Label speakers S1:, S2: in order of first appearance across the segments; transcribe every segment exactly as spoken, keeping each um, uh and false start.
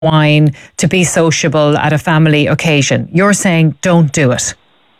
S1: wine to be sociable at a family occasion. You're saying don't do it.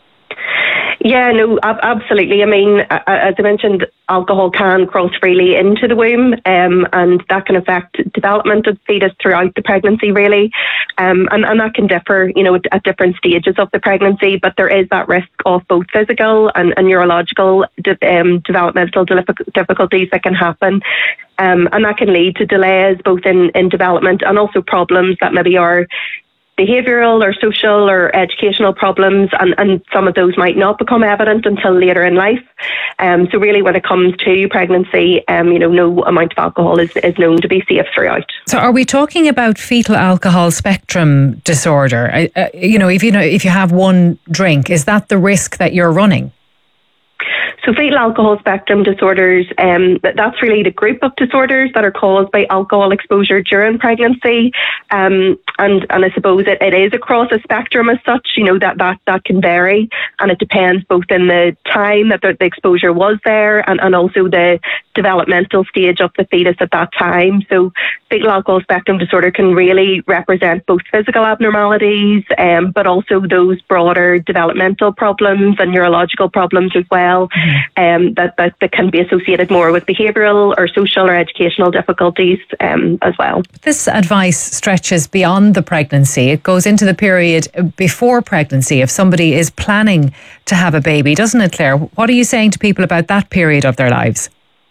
S2: Yeah, no, ab- absolutely. I mean, as I mentioned, alcohol can cross freely into the womb, um, and that can affect development of fetus throughout the pregnancy, really. Um, and, and that can differ, you know, at, at different stages of the pregnancy, but there is that risk of both physical and, and neurological de- um, developmental difficulties that can happen. Um, and that can lead to delays both in, in development and also problems that maybe are behavioural or social or educational problems, and, and some of those might not become evident until later in life. Um, so really when it comes to pregnancy, um, you know, no amount of alcohol is, is known to be safe throughout.
S1: So are we talking about fetal alcohol spectrum disorder? Uh, you know, if you know, if you have one drink, is that the risk that you're running?
S2: So fetal alcohol spectrum disorders, um, that's really the group of disorders that are caused by alcohol exposure during pregnancy. Um, and, and I suppose it, it is across a spectrum as such, you know, that, that, that can vary. And it depends both in the time that the, the exposure was there and, and also the developmental stage of the fetus at that time. So fetal alcohol spectrum disorder can really represent both physical abnormalities, um, but also those broader developmental problems and neurological problems as well. Um, that, that, that can be associated more with behavioural or social or educational difficulties um, as well.
S1: This advice stretches beyond the pregnancy. It goes into the period before pregnancy if somebody is planning to have a baby, doesn't it, Claire? What are you saying to people about that period of their lives?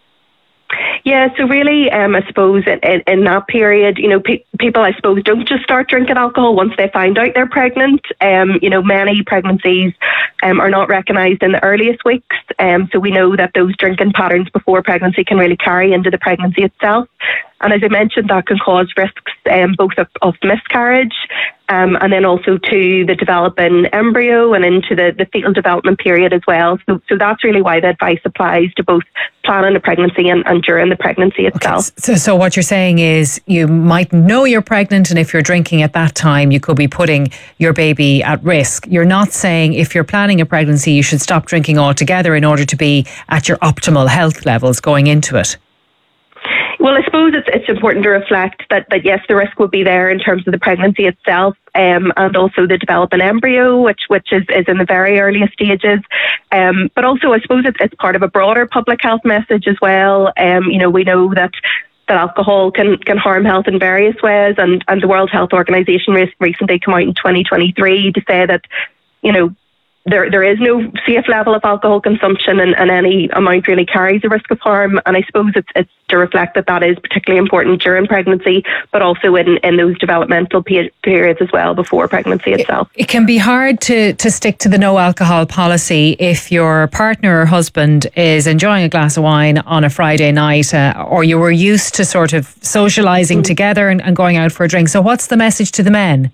S2: Yeah, so really, um, I suppose in, in, in that period, you know, pe- people, I suppose, don't just start drinking alcohol once they find out they're pregnant. Um, you know, many pregnancies um, are not recognised in the earliest weeks. Um, so we know that those drinking patterns before pregnancy can really carry into the pregnancy itself. And as I mentioned, that can cause risks um, both of, of miscarriage um, and then also to the developing embryo and into the, the fetal development period as well. So, so that's really why the advice applies to both planning a pregnancy and, and during the pregnancy itself.
S1: Okay. So, so what you're saying is you might know you're pregnant, and if you're drinking at that time, you could be putting your baby at risk. You're not saying if you're planning a pregnancy, you should stop drinking altogether in order to be at your optimal health levels going into it.
S2: Well, I suppose it's it's important to reflect that, that yes, the risk would be there in terms of the pregnancy itself, um, and also the developing embryo, which which is, is in the very earliest stages. Um, but also, I suppose it's, it's part of a broader public health message as well. Um, you know, we know that that alcohol can, can harm health in various ways, and, and the World Health Organization recently came out in twenty twenty-three to say that, you know, There, there is no safe level of alcohol consumption, and, and any amount really carries a risk of harm. And I suppose it's, it's to reflect that that is particularly important during pregnancy, but also in, in those developmental pe- periods as well before pregnancy itself.
S1: It, it can be hard to, to stick to the no alcohol policy if your partner or husband is enjoying a glass of wine on a Friday night, uh, or you were used to sort of socialising mm-hmm. together and, and going out for a drink. So what's the message to the men?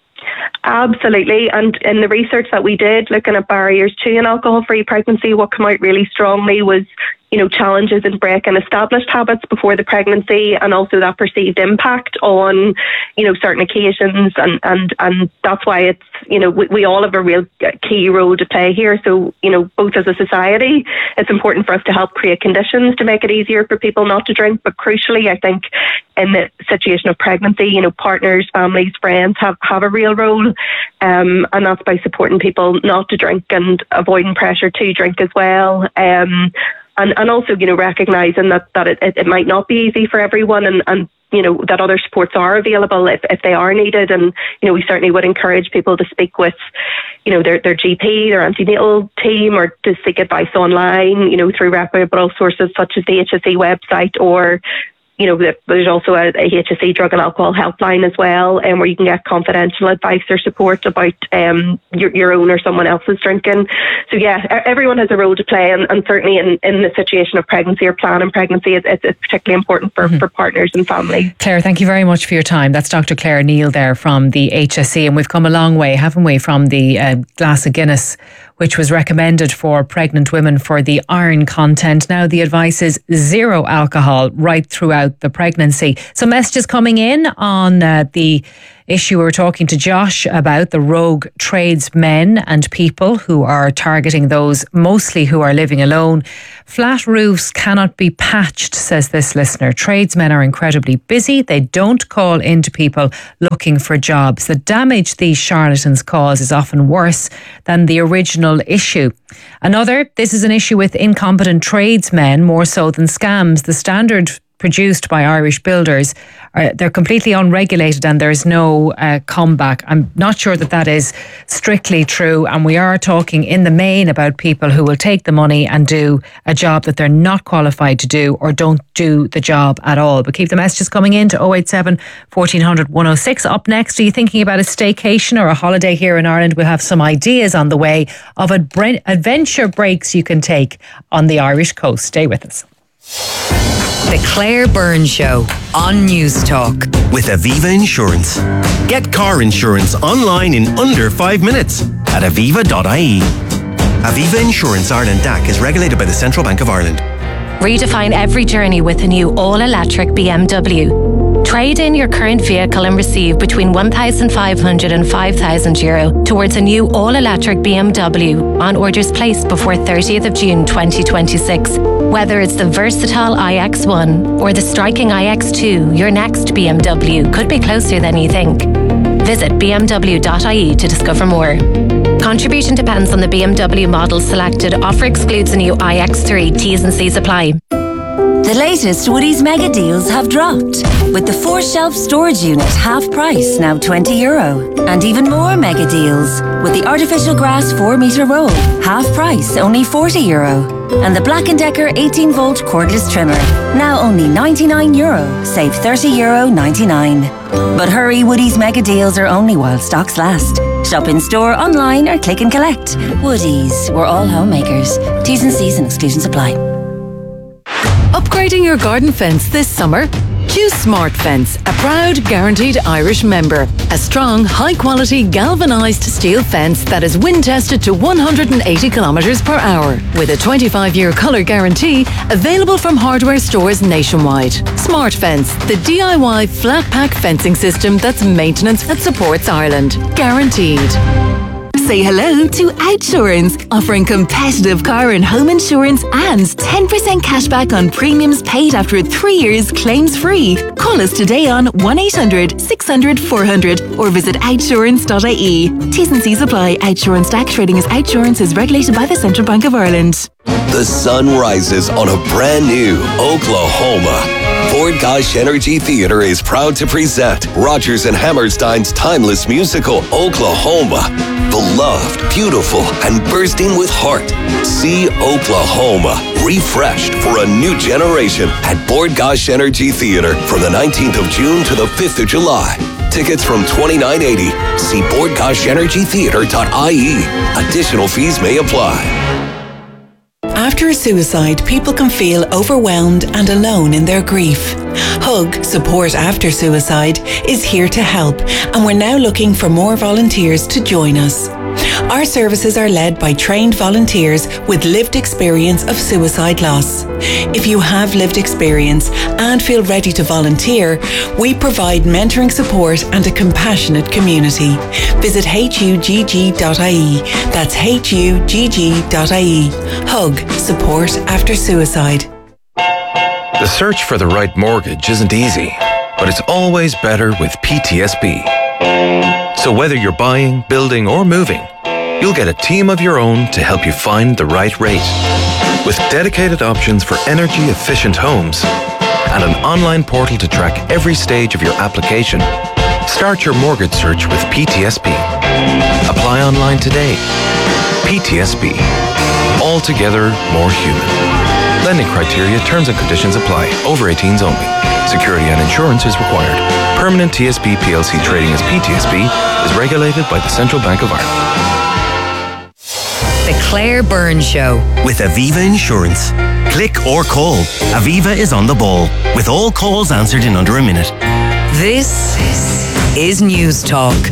S2: Absolutely. And in the research that we did, looking at barriers to an alcohol-free pregnancy, what came out really strongly was, you know, challenges in breaking established habits before the pregnancy, and also that perceived impact on, you know, certain occasions. And, and, and that's why it's, you know, we, we all have a real key role to play here. So, you know, both as a society, it's important for us to help create conditions to make it easier for people not to drink. But crucially, I think in the situation of pregnancy, you know, partners, families, friends have, have a real role. Um, and that's by supporting people not to drink and avoiding pressure to drink as well. Um, And, and also, you know, recognising that, that it, it might not be easy for everyone, and, and you know, that other supports are available if, if they are needed. And, you know, we certainly would encourage people to speak with, you know, their, their G P, their antenatal team, or to seek advice online, you know, through reputable sources such as the H S E website, or, you know, there's also a, a H S E drug and alcohol helpline as well, um, where you can get confidential advice or support about um, your, your own or someone else's drinking. So, yeah, everyone has a role to play, and, and certainly in, in the situation of pregnancy or planning pregnancy, it's, it's particularly important for, mm-hmm. for partners and family.
S1: Claire, thank you very much for your time. That's Doctor Claire Neal there from the H S E, and we've come a long way, haven't we, from the uh, glass of Guinness, which was recommended for pregnant women for the iron content. Now the advice is zero alcohol right throughout the pregnancy. So messages coming in on uh, the issue we were talking to Josh about, the rogue tradesmen and people who are targeting those mostly who are living alone. Flat roofs cannot be patched, says this listener. Tradesmen are incredibly busy. They don't call into people looking for jobs. The damage these charlatans cause is often worse than the original issue. Another, this is an issue with incompetent tradesmen more so than scams. The standard produced by Irish builders, uh, they're completely unregulated and there's no uh, comeback. I'm not sure that that is strictly true, and we are talking in the main about people who will take the money and do a job that they're not qualified to do or don't do the job at all. But keep the messages coming in to oh eight seven, fourteen hundred, one oh six. Up next, are you thinking about a staycation or a holiday here in Ireland? We'll have some ideas on the way of adre- adventure breaks you can take on the Irish coast. Stay with us.
S3: The Claire Byrne Show on News Talk.
S4: With Aviva Insurance. Get car insurance online in under five minutes at aviva dot I E. Aviva Insurance Ireland D A C is regulated by the Central Bank of Ireland.
S5: Redefine every journey with a new all-electric B M W. Trade in your current vehicle and receive between one thousand five hundred and five thousand euro towards a new all-electric B M W on orders placed before thirtieth of June twenty twenty-six. Whether it's the versatile i X one or the striking i X two, your next B M W could be closer than you think. Visit b m w dot I E to discover more. Contribution depends on the B M W model selected. Offer excludes the new i X three. T's and C's apply.
S6: The latest Woodies mega deals have dropped, with the four-shelf storage unit half price, now twenty euro. And even more mega deals, with the artificial grass four metre roll, half price, only forty euro. And the Black and Decker eighteen volt cordless trimmer, now only ninety-nine euro, save thirty euro ninety-nine. But hurry, Woodies mega deals are only while stocks last. Shop in store, online or click and collect. Woodies, we're all homemakers. T's and C's and exclusions apply.
S3: Upgrading your garden fence this summer? Choose Smart Fence, a proud guaranteed Irish member. A strong, high-quality galvanised steel fence that is wind-tested to one hundred eighty kilometres per hour. With a twenty-five year colour guarantee, available from hardware stores nationwide. Smart Fence, the D I Y flat-pack fencing system that's maintenance that supports Ireland. Guaranteed.
S7: Say hello to Outsurance, offering competitive car and home insurance and ten percent cashback on premiums paid after three years claims free. Call us today on one eight hundred, six hundred, four hundred or visit outsurance dot I E. T's and C's apply. Outsurance D A C trading as Outsurance is regulated by the Central Bank of Ireland.
S8: The sun rises on a brand new Oklahoma. Ford Gosh Energy Theatre is proud to present Rodgers and Hammerstein's timeless musical, Oklahoma. Beloved, beautiful, and bursting with heart. See Oklahoma, refreshed for a new generation at Ford Gosh Energy Theatre from the nineteenth of June to the fifth of July. Tickets from twenty-nine eighty. See ford gosh energy theatre dot I E. Additional fees may apply.
S9: After a suicide, people can feel overwhelmed and alone in their grief. Hug, Support After Suicide, is here to help, and we're now looking for more volunteers to join us. Our services are led by trained volunteers with lived experience of suicide loss. If you have lived experience and feel ready to volunteer, we provide mentoring support and a compassionate community. Visit H U G G dot I E. That's H U G G dot I E. Hug, Support After Suicide.
S10: The search for the right mortgage isn't easy, but it's always better with P T S B. So whether you're buying, building, or moving, you'll get a team of your own to help you find the right rate. With dedicated options for energy-efficient homes and an online portal to track every stage of your application, start your mortgage search with P T S B. Apply online today. P T S B. Altogether more human. Lending criteria, terms and conditions apply. Over eighteens only. Security and insurance is required. Permanent T S B P L C trading as P T S B is regulated by the Central Bank of Ireland.
S3: The Claire Byrne Show.
S4: With Aviva Insurance. Click or call. Aviva is on the ball, with all calls answered in under a minute.
S3: This is News Talk.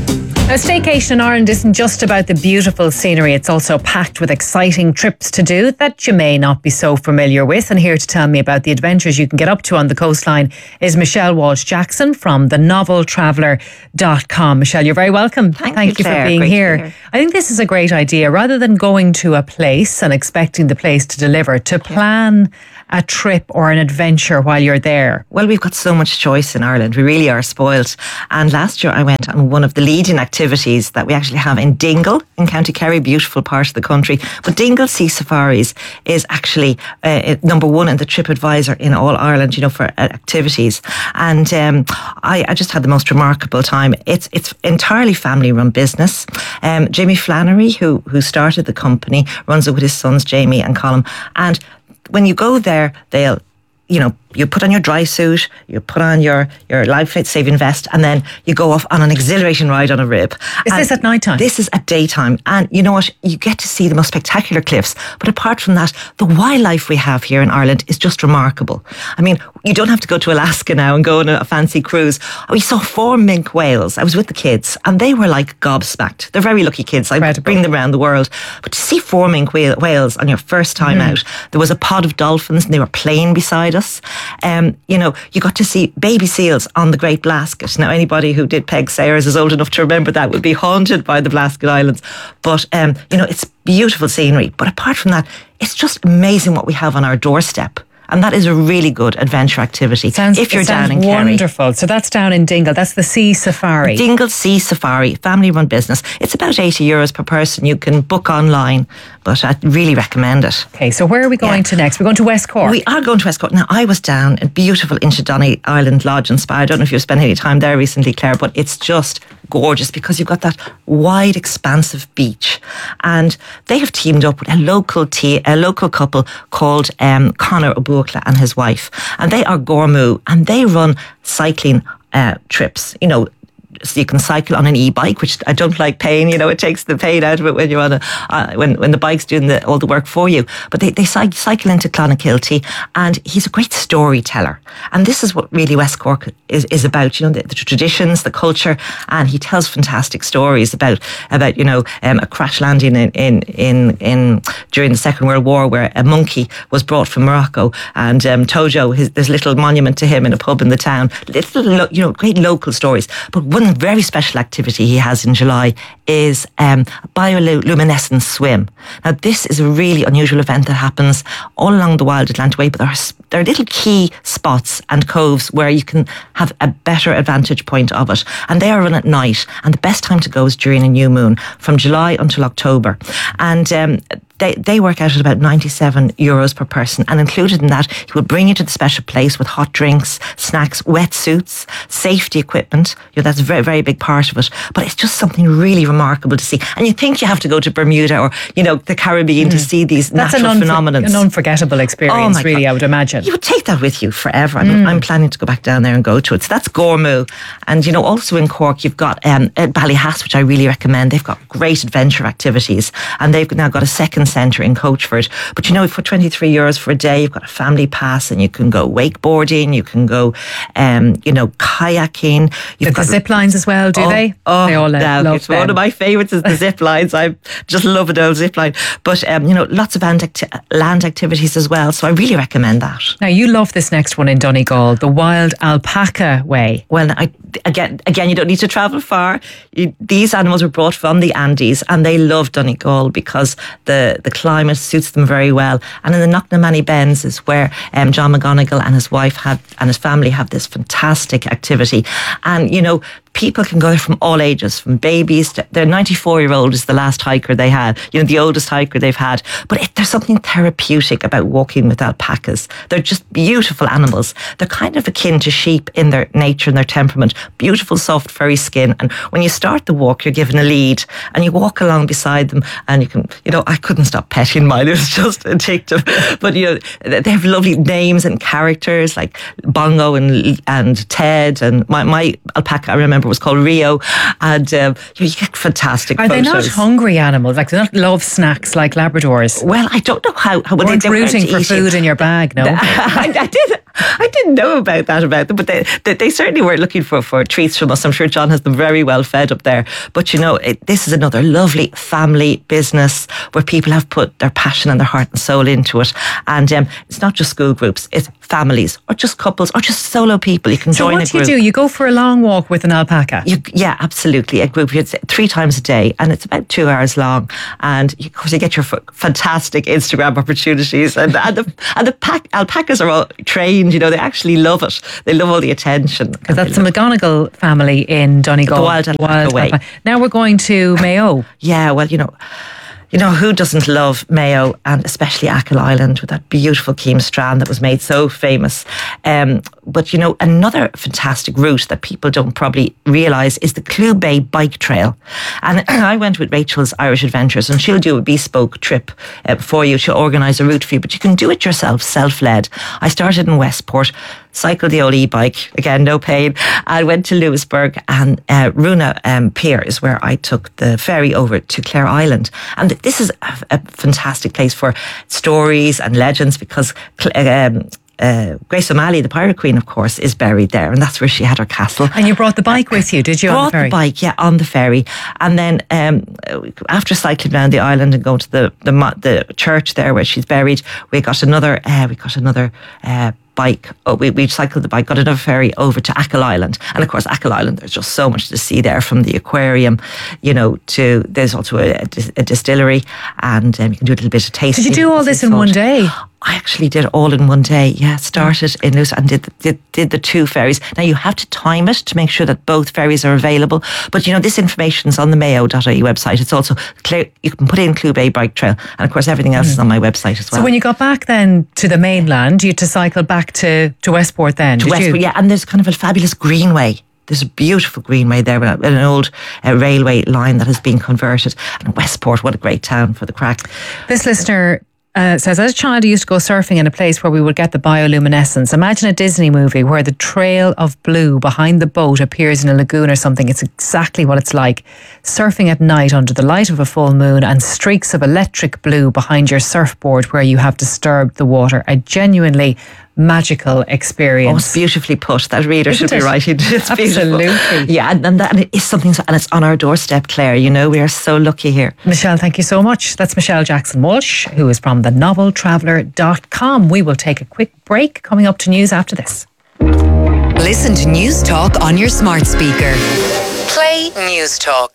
S1: Now, staycation in Ireland isn't just about the beautiful scenery. It's also packed with exciting trips to do that you may not be so familiar with. And here to tell me about the adventures you can get up to on the coastline is Michelle Walsh-Jackson from the novel traveller dot com. Michelle, you're very welcome.
S11: Thank,
S1: Thank
S11: you,
S1: you
S11: Claire.
S1: for being
S11: Great
S1: here.
S11: here.
S1: I think this is a great idea. Rather than going to a place and expecting the place to deliver, to plan a trip or an adventure while you're there.
S11: Well, we've got so much choice in Ireland. We really are spoilt. And last year I went on one of the leading activities that we actually have in Dingle in County Kerry, beautiful part of the country. But Dingle Sea Safaris is actually uh, number one in the TripAdvisor in all Ireland, you know, for uh, activities. And um, I, I just had the most remarkable time. It's it's entirely family-run business. Um, Jamie Flannery, who who started the company, runs it with his sons Jamie and Colin. And when you go there, they'll, you know, you put on your dry suit, you put on your, your life-saving vest, and then you go off on an exhilarating ride on a rib.
S1: Is
S11: and
S1: this at night time?
S11: This is at daytime. And you know what? You get to see the most spectacular cliffs. But apart from that, the wildlife we have here in Ireland is just remarkable. I mean, you don't have to go to Alaska now and go on a fancy cruise. We saw four minke whales. I was with the kids, and they were like gobsmacked. They're very lucky kids. I
S1: Incredible.
S11: bring them around the world. But to see four minke whales on your first time mm. out, there was a pod of dolphins, and they were playing beside us. Um, you know, you got to see baby seals on the Great Blasket. Now, anybody who did Peg Sayers is old enough to remember that would be haunted by the Blasket Islands. But, um, you know, it's beautiful scenery. But apart from that, it's just amazing what we have on our doorstep. And that is a really good adventure activity.
S1: Sounds,
S11: if you're
S1: it
S11: down
S1: sounds
S11: in Kerry.
S1: Wonderful. So that's down in Dingle. That's the Sea Safari.
S11: Dingle Sea Safari, family-run business. It's about eighty euros per person. You can book online, but I really recommend it.
S1: Okay, so where are we going yeah. to next? We're going to West Cork.
S11: We are going to West Cork. Now, I was down in beautiful Inchydoney Island Lodge and Spa. I don't know if you've spent any time there recently, Claire, but it's just gorgeous because you've got that wide, expansive beach. And they have teamed up with a local tea, a local couple called um, Conor Obuakla and his wife. And they are Gormu, and they run cycling uh, trips, you know, so you can cycle on an e-bike, which I don't like paying. You know, it takes the pain out of it when you're on a uh, when when the bike's doing the, all the work for you. But they they cycle into Clonakilty, and he's a great storyteller. And this is what really West Cork is, is about. You know, the, the traditions, the culture, and he tells fantastic stories about about you know um, a crash landing in in in in during the Second World War, where a monkey was brought from Morocco, and um, Tojo, his, there's a little monument to him in a pub in the town. Little you know great local stories, but one very special activity he has in July is um, a bioluminescent swim. Now, this is a really unusual event that happens all along the Wild Atlantic Way, but there are, there are little key spots and coves where you can have a better advantage point of it. And they are run at night, and the best time to go is during a new moon, from July until October. And um, They they work out at about ninety-seven euros per person, and included in that, he will bring you to the special place with hot drinks, snacks, wetsuits, safety equipment. You know, that's a very, very big part of it. But it's just something really remarkable to see. And you think you have to go to Bermuda or, you know, the Caribbean mm. to see these
S1: that's
S11: natural
S1: an unfor-
S11: phenomena.
S1: An unforgettable experience,
S11: oh
S1: really,
S11: God.
S1: I would imagine.
S11: You would take that with you forever. I'm,
S1: mm.
S11: I'm planning to go back down there and go to it. So that's Gormu. And, you know, also in Cork, you've got um, at Ballyhass, which I really recommend. They've got great adventure activities, and they've now got a second centre in Coachford. But you know, for twenty-three euros for a day, you've got a family pass, and you can go wakeboarding, you can go, um, you know, kayaking. You've
S1: the,
S11: got
S1: the zip lines as well, do
S11: oh,
S1: they?
S11: Oh,
S1: they all
S11: no,
S1: love
S11: it's
S1: them.
S11: one of my favourites is the zip lines. I just love an old zip line. But um, you know, lots of land, acti- land activities as well. So I really recommend that.
S1: Now, you love this next one in Donegal, the Wild Alpaca Way.
S11: Well, I, again, again, you don't need to travel far. You, these animals were brought from the Andes, and they love Donegal because the, the climate suits them very well. And in the Knocknamanny Bends is where um, John McGonigal and his wife have and his family have this fantastic activity. And, you know, people can go there from all ages, from babies to their ninety-four-year-old is the last hiker they had, you know, the oldest hiker they've had. But it, there's something therapeutic about walking with alpacas. They're just beautiful animals. They're kind of akin to sheep in their nature and their temperament. Beautiful, soft, furry skin. And when you start the walk, you're given a lead, and you walk along beside them, and you can, you know, I couldn't stop petting mine. It was just addictive. But, you know, they have lovely names and characters like Bongo and and Ted. And my, my alpaca, I remember, remember, it was called Rio. And um, you get fantastic
S1: Are
S11: photos.
S1: they not hungry animals? Like, they not love snacks like Labradors?
S11: Well, I don't know how... how
S1: They weren't
S11: they, they
S1: rooting for
S11: eating.
S1: food in your bag, no?
S11: I, I did. I didn't know about that about them, but they, they, they certainly were looking for, for treats from us. I'm sure John has them very well fed up there. But you know, it, this is another lovely family business where people have put their passion and their heart and soul into it. And um, it's not just school groups, it's families or just couples or just solo people. You can
S1: so
S11: join a
S1: what do
S11: group.
S1: you do? You go for a long walk with an alpaca?
S11: You, yeah, absolutely. A group it's three times a day, and it's about two hours long. And you, of course, you get your f- fantastic Instagram opportunities. And, and the and the pack, alpacas are all trained. You know, they actually love it. They love all the attention.
S1: Because that's the McGonigal family in Donegal.
S11: The Wild Alpaca Way.
S1: Alpaca. Now we're going to Mayo.
S11: Yeah, well, you know. You know, who doesn't love Mayo, and especially Achill Island with that beautiful Keem Strand that was made so famous. Um, but, you know, another fantastic route that people don't probably realise is the Clew Bay Bike Trail. And I went with Rachel's Irish Adventures, and she'll do a bespoke trip uh, for you. She'll organise a route for you, but you can do it yourself, self-led. I started in Westport, cycled the old e-bike, again, no pain. I went to Lewisburg, and uh, Runa um, Pier is where I took the ferry over to Clare Island. And this is a, a fantastic place for stories and legends because um, uh, Grace O'Malley, the Pirate Queen, of course, is buried there, and that's where she had her castle.
S1: And you brought the bike with you, did you?
S11: Brought
S1: on the, ferry?
S11: the bike, yeah, on the ferry. And then um, after cycling down the island and going to the the, the church there where she's buried, we got another. Uh, we got another. Uh, bike oh, we, we cycled the bike, got another ferry over to Achill Island, and of course Achill Island, there's just so much to see there, from the aquarium, you know, to there's also a, a distillery, and um, you can do a little bit of tasting.
S1: Did you do all this in one day?
S11: I actually did it all in one day. Yeah, started in Luce and did the, did did the two ferries. Now you have to time it to make sure that both ferries are available. But you know, this information is on the mayo dot I E website. It's also clear, you can put in Clew Bay Bike Trail, and of course everything else mm. is on my website as well.
S1: So when you got back then to the mainland, you had to cycle back to to Westport then.
S11: To
S1: did
S11: Westport,
S1: you?
S11: yeah, and there's kind of a fabulous greenway. There's a beautiful greenway there with an old uh, railway line that has been converted. And Westport, what a great town for the crack.
S1: This listener Uh, says, as a child, I used to go surfing in a place where we would get the bioluminescence. Imagine a Disney movie where the trail of blue behind the boat appears in a lagoon or something. It's exactly what it's like. Surfing at night under the light of a full moon and streaks of electric blue behind your surfboard where you have disturbed the water. A genuinely magical experience.
S11: Oh, it's beautifully put. That reader
S1: Isn't
S11: should
S1: it?
S11: be writing. It's
S1: Absolutely.
S11: Beautiful. Yeah, and, and, that, and it is something, and it's on our doorstep, Claire. You know, we are so lucky here.
S1: Michelle, thank you so much. That's Michelle Jackson Walsh, who is from the novel traveller dot com. We will take a quick break. Coming up to news after this.
S3: Listen to News Talk on your smart speaker. Play News Talk.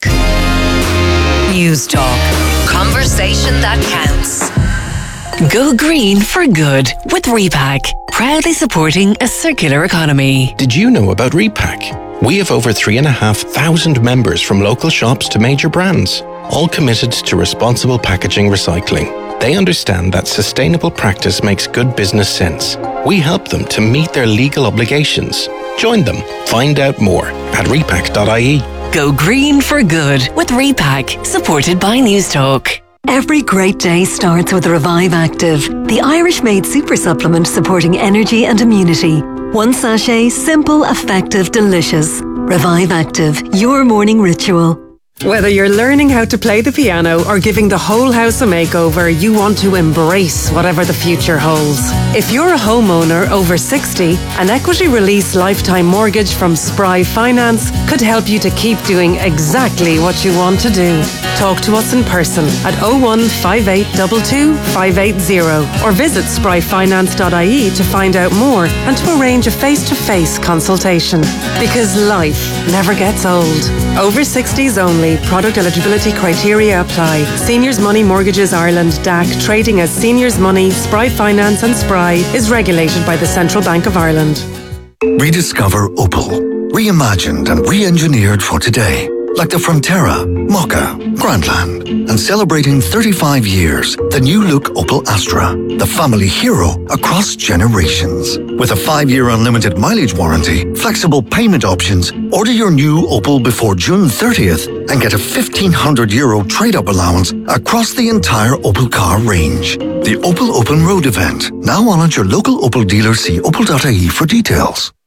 S3: News Talk. Conversation that counts. Go green for good with Repack. Proudly supporting a circular economy.
S10: Did you know about Repack? We have over three and a half thousand members from local shops to major brands, all committed to responsible packaging recycling. They understand that sustainable practice makes good business sense. We help them to meet their legal obligations. Join them. Find out more at repack dot I E.
S3: Go green for good with Repack, supported by News Talk.
S12: Every great day starts with Revive Active, the Irish-made super supplement supporting energy and immunity. One sachet, simple, effective, delicious. Revive Active, your morning ritual.
S13: Whether you're learning how to play the piano or giving the whole house a makeover, you want to embrace whatever the future holds. If you're a homeowner over sixty, an equity release lifetime mortgage from Spry Finance could help you to keep doing exactly what you want to do. Talk to us in person at oh one five eight two two five eight zero or visit spry finance dot I E to find out more and to arrange a face-to-face consultation. Because life never gets old. Over sixties only. Product eligibility criteria apply. Seniors Money Mortgages Ireland D A C, trading as Seniors Money, Spry Finance and Spry, is regulated by the Central Bank of Ireland.
S14: Rediscover Opel. Reimagined and re-engineered for today. Like the Frontera, Mokka, Grandland. And celebrating thirty-five years, the new look Opel Astra. The family hero across generations. With a five-year unlimited mileage warranty, flexible payment options, order your new Opel before June thirtieth and get a fifteen hundred euro trade-up allowance across the entire Opel car range. The Opel Open Road event. Now on at your local Opel dealer. See opel dot I E for details.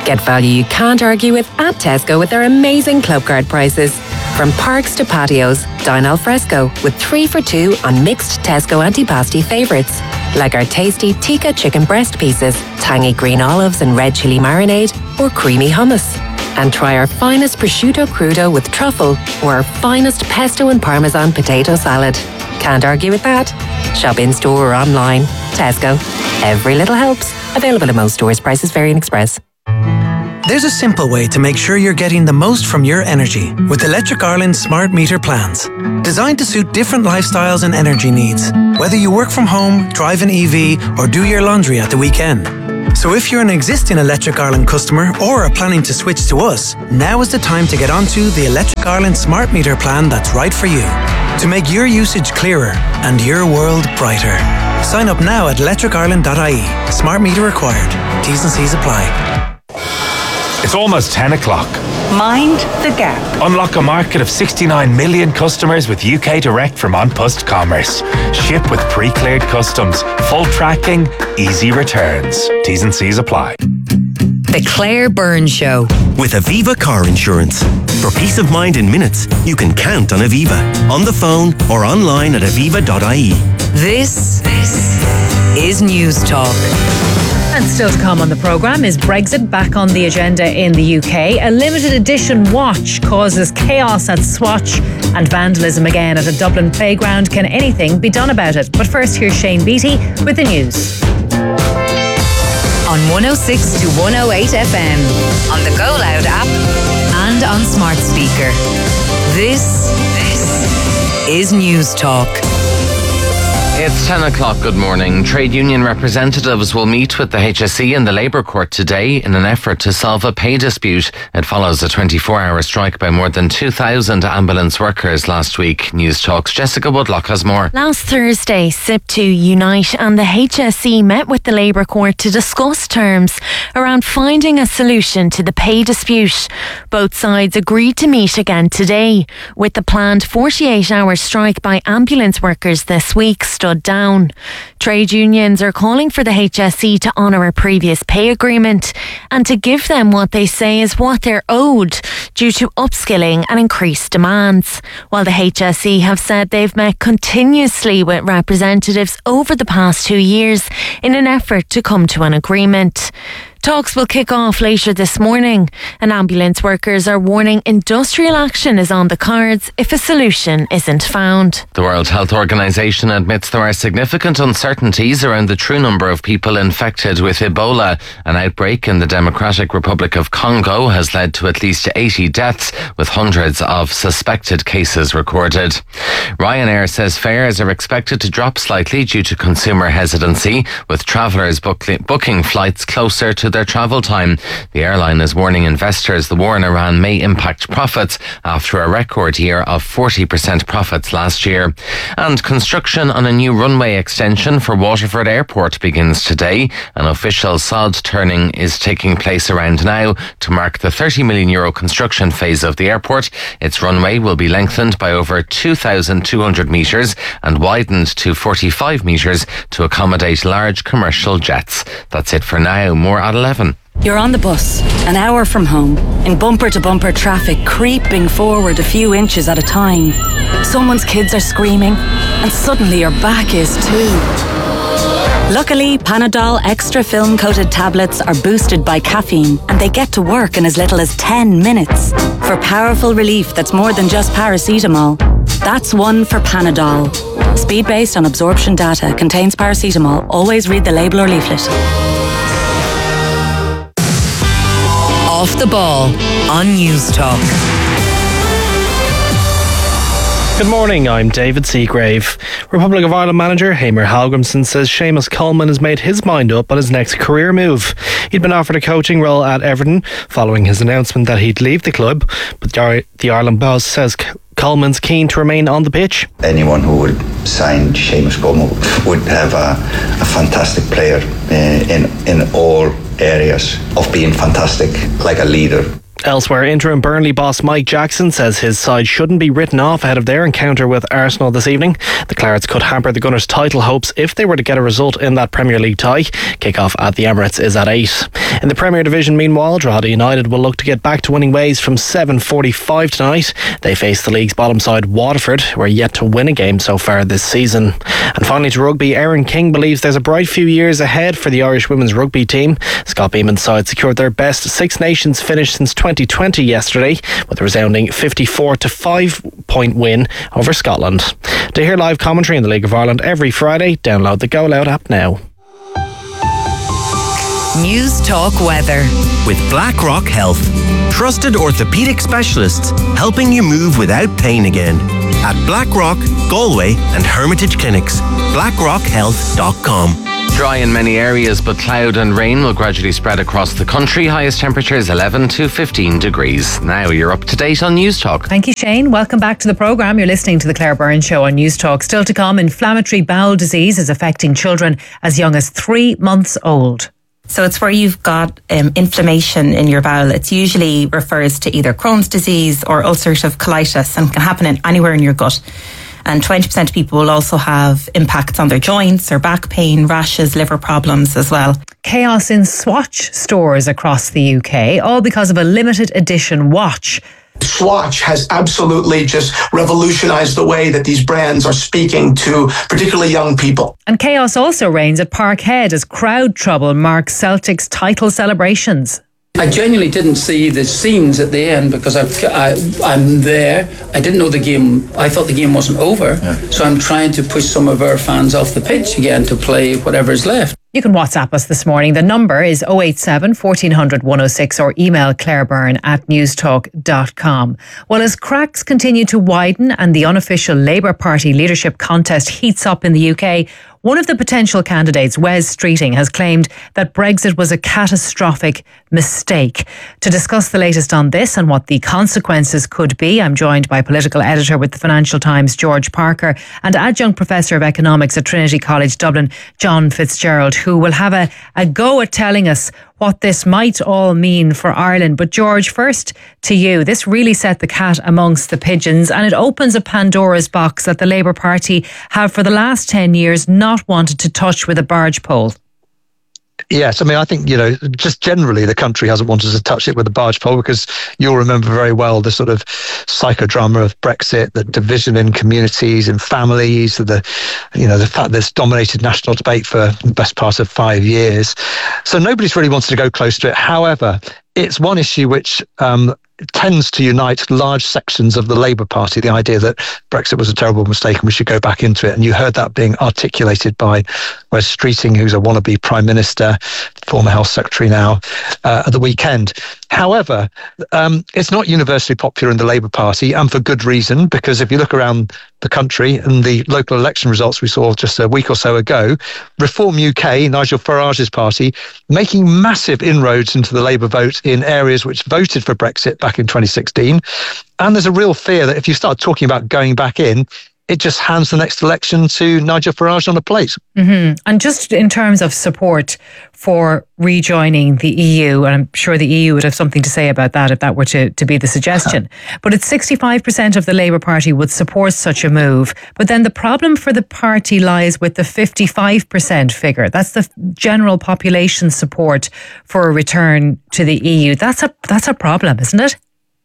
S15: Get value you can't argue with at Tesco with their amazing club card prices. From parks to patios, dine al fresco with three for two on mixed Tesco antipasti favourites, like our tasty tikka chicken breast pieces, tangy green olives and red chilli marinade, or creamy hummus. And try our finest prosciutto crudo with truffle, or our finest pesto and parmesan potato salad. Can't argue with that. Shop in store or online. Tesco. Every little helps. Available in most stores. Prices vary in Express.
S16: There's a simple way to make sure you're getting the most from your energy with Electric Ireland smart meter plans. Designed to suit different lifestyles and energy needs, whether you work from home, drive an E V, or do your laundry at the weekend. So if you're an existing Electric Ireland customer or are planning to switch to us, now is the time to get onto the Electric Ireland smart meter plan that's right for you. To make your usage clearer and your world brighter. Sign up now at electric ireland dot I E. Smart meter required. T's and C's apply.
S17: It's almost ten o'clock.
S18: Mind the gap.
S17: Unlock a market of sixty-nine million customers with U K Direct from An Post Commerce. Ship with pre-cleared customs, full tracking, easy returns. T's and C's apply.
S19: The Claire Byrne Show.
S4: With Aviva Car Insurance. For peace of mind in minutes, you can count on Aviva. On the phone or online at aviva dot I E.
S19: This, this is News Talk.
S1: And still to come on the programme is Brexit back on the agenda in the U K. A limited edition watch causes chaos at Swatch and vandalism again at a Dublin playground. Can anything be done about it? But first, here's Shane Beattie with the news.
S19: On one oh six to one oh eight F M, on the Go Loud app and on smart speaker. This, this is News Talk.
S20: It's ten o'clock. Good morning. Trade union representatives will meet with the H S E and the Labour Court today in an effort to solve a pay dispute. It follows a twenty-four hour strike by more than two thousand ambulance workers last week. News Talk's Jessica Woodlock has more.
S21: Last Thursday, S I P two, Unite and the H S E met with the Labour Court to discuss terms around finding a solution to the pay dispute. Both sides agreed to meet again today, with the planned forty-eight hour strike by ambulance workers this week stood down. Trade unions are calling for the H S E to honour a previous pay agreement and to give them what they say is what they're owed due to upskilling and increased demands. While the H S E have said they've met continuously with representatives over the past two years in an effort to come to an agreement. Talks will kick off later this morning, and ambulance workers are warning industrial action is on the cards if a solution isn't found.
S20: The World Health Organization admits there are significant uncertainties around the true number of people infected with Ebola. An outbreak in the Democratic Republic of Congo has led to at least eighty deaths, with hundreds of suspected cases recorded. Ryanair says fares are expected to drop slightly due to consumer hesitancy, with travellers book- booking flights closer to their travel time. The airline is warning investors the war in Iran may impact profits after a record year of forty percent profits last year. And construction on a new runway extension for Waterford Airport begins today. An official sod turning is taking place around now to mark the thirty million euro construction phase of the airport. Its runway will be lengthened by over two thousand two hundred metres and widened to forty-five metres to accommodate large commercial jets. That's it for now. More at eleven.
S22: You're on the bus, an hour from home, in bumper-to-bumper traffic, creeping forward a few inches at a time. Someone's kids are screaming, and suddenly your back is too. Luckily, Panadol Extra Film-Coated tablets are boosted by caffeine, and they get to work in as little as ten minutes. For powerful relief that's more than just paracetamol. That's one for Panadol. Speed based on absorption data, contains paracetamol. Always read the label or leaflet.
S19: Off the Ball on News Talk.
S23: Good morning, I'm David Seagrave. Republic of Ireland manager Hamer Halgrimsson says Seamus Coleman has made his mind up on his next career move. He'd been offered a coaching role at Everton following his announcement that he'd leave the club, but the Ireland boss says Coleman's keen to remain on the pitch.
S24: Anyone who would sign Seamus Coleman would have a, a fantastic player uh, in in all areas of being fantastic, like a leader.
S23: Elsewhere, interim Burnley boss Mike Jackson says his side shouldn't be written off ahead of their encounter with Arsenal this evening. The Clarets could hamper the Gunners' title hopes if they were to get a result in that Premier League tie. Kick-off at the Emirates is at eight. In the Premier Division, meanwhile, Drogheda United will look to get back to winning ways from seven forty-five tonight. They face the league's bottom side Waterford, who are yet to win a game so far this season. And finally to rugby, Erin King believes there's a bright few years ahead for the Irish women's rugby team. Scott Beeman's side secured their best Six Nations finish since twenty twenty yesterday with a resounding fifty-four to five point win over Scotland. To hear live commentary in the League of Ireland every Friday, download the Go Loud app now.
S19: News Talk Weather
S4: with BlackRock Health. Trusted orthopedic specialists helping you move without pain again. At BlackRock, Galway and Hermitage Clinics. blackrock health dot com.
S20: Dry in many areas, but cloud and rain will gradually spread across the country. Highest temperatures eleven to fifteen degrees. Now you're up to date on News Talk.
S1: Thank you, Shane. Welcome back to the programme. You're listening to the Claire Byrne Show on News Talk. Still to come, inflammatory bowel disease is affecting children as young as three months old.
S2: So it's where you've got um, inflammation in your bowel. It usually refers to either Crohn's disease or ulcerative colitis and can happen in anywhere in your gut. And twenty percent of people will also have impacts on their joints or back pain, rashes, liver problems as well.
S1: Chaos in Swatch stores across the U K, all because of a limited edition watch.
S5: Swatch has absolutely just revolutionized the way that these brands are speaking to particularly young people.
S1: And chaos also reigns at Parkhead as crowd trouble marks Celtic's title celebrations.
S6: I genuinely didn't see the scenes at the end because I've, I, I'm there. I didn't know the game. I thought the game wasn't over. Yeah. So I'm trying to push some of our fans off the pitch again to play whatever's left.
S1: You can WhatsApp us this morning. The number is oh eight seven, fourteen hundred, one oh six or email clairebyrne at newstalk dot com. Well, as cracks continue to widen and the unofficial Labour Party leadership contest heats up in the U K, one of the potential candidates, Wes Streeting, has claimed that Brexit was a catastrophic mistake. To discuss the latest on this and what the consequences could be, I'm joined by political editor with the Financial Times, George Parker, and adjunct professor of economics at Trinity College Dublin, John Fitzgerald, who will have a, a go at telling us what this might all mean for Ireland. But George, first to you. This really set the cat amongst the pigeons, and it opens a Pandora's box that the Labour Party have for the last ten years not wanted to touch with a barge pole.
S7: Yes, I mean, I think, you know, just generally the country hasn't wanted to touch it with a barge pole because you'll remember very well the sort of psychodrama of Brexit, the division in communities and families, the, you know, the fact there's dominated national debate for the best part of five years. So nobody's really wanted to go close to it. However, it's one issue which um, tends to unite large sections of the Labour Party, the idea that Brexit was a terrible mistake and we should go back into it. And you heard that being articulated by Wes Streeting, who's a wannabe Prime Minister, former Health Secretary now, uh, at the weekend. However, um, it's not universally popular in the Labour Party, and for good reason, because if you look around the country and the local election results we saw just a week or so ago, Reform U K, Nigel Farage's party, making massive inroads into the Labour vote in areas which voted for Brexit back in twenty sixteen. And there's a real fear that if you start talking about going back in, it just hands the next election to Nigel Farage on a plate.
S1: Mm-hmm. And just in terms of support for rejoining the E U, and I'm sure the E U would have something to say about that if that were to, to be the suggestion, but it's sixty-five percent of the Labour Party would support such a move. But then the problem for the party lies with the fifty-five percent figure. That's the general population support for a return to the E U. That's a, that's a problem, isn't it?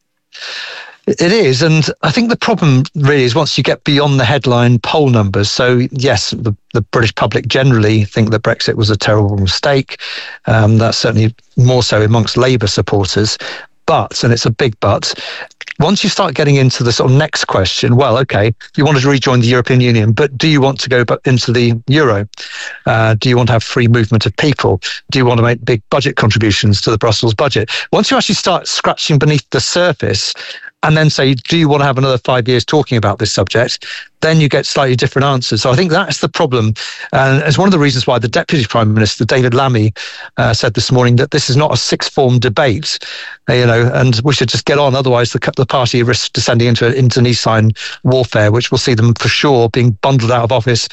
S7: It is, and I think the problem really is once you get beyond the headline poll numbers. So yes, the, the British public generally think that Brexit was a terrible mistake. Um, that's certainly more so amongst Labour supporters. But, and it's a big but, once you start getting into the sort of next question, well, okay, you wanted to rejoin the European Union, but do you want to go into the euro? Uh, do you want to have free movement of people? Do you want to make big budget contributions to the Brussels budget? Once you actually start scratching beneath the surface, and then say, do you want to have another five years talking about this subject? Then you get slightly different answers. So I think that's the problem. And it's one of the reasons why the Deputy Prime Minister, David Lammy, uh, said this morning that this is not a sixth form debate, uh, you know, and we should just get on. Otherwise, the, the party risks descending into internecine warfare, which will see them for sure being bundled out of office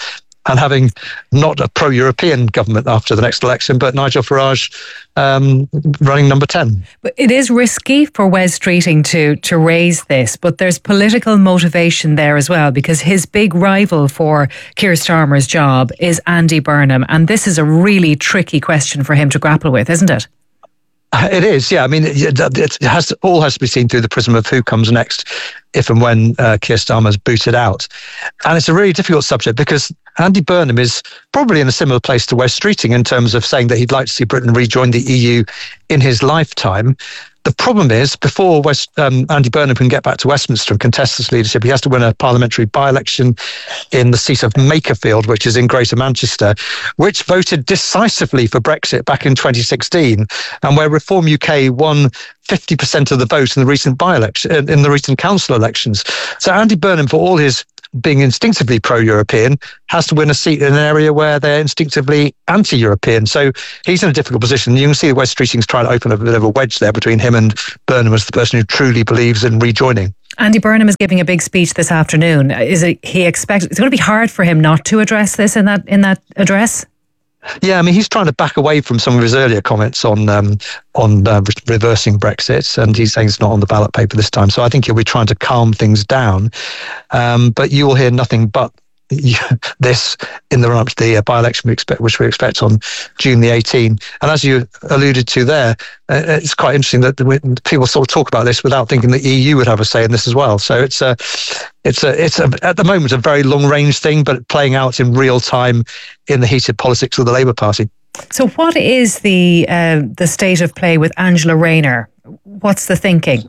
S7: and having not a pro-European government after the next election, but Nigel Farage um, running number ten.
S1: But it is risky for Wes Streeting to to raise this, but there's political motivation there as well, because his big rival for Keir Starmer's job is Andy Burnham, and this is a really tricky question for him to grapple with, isn't it?
S7: It is, yeah. I mean, it has all has to be seen through the prism of who comes next, if and when uh, Keir Starmer's booted out. And it's a really difficult subject because Andy Burnham is probably in a similar place to Wes Streeting in terms of saying that he'd like to see Britain rejoin the E U in his lifetime. The problem is, before West, um, Andy Burnham can get back to Westminster and contest this leadership, he has to win a parliamentary by-election in the seat of Makerfield, which is in Greater Manchester, which voted decisively for Brexit back in twenty sixteen, and where Reform U K won fifty percent of the vote in the recent by-election, in the recent council elections. So Andy Burnham, for all his being instinctively pro-European, has to win a seat in an area where they're instinctively anti-European. So he's in a difficult position. You can see Wes Streeting's trying to open a bit of a wedge there between him and Burnham as the person who truly believes in rejoining.
S1: Andy Burnham is giving a big speech this afternoon. Is it he expects it's going to be hard for him not to address this in that in that address?
S7: Yeah, I mean, he's trying to back away from some of his earlier comments on um, on uh, re- reversing Brexit, and he's saying it's not on the ballot paper this time. So I think he'll be trying to calm things down. Um, but you will hear nothing but this in the run-up to the uh, by-election we expect, which we expect on June the eighteenth. And as you alluded to there, uh, it's quite interesting that the, people sort of talk about this without thinking the E U would have a say in this as well. So it's a, it's a, it's a, at the moment a very long-range thing, but playing out in real time in the heated politics of the Labour Party.
S1: So, what is the uh, the state of play with Angela Rayner? What's the thinking?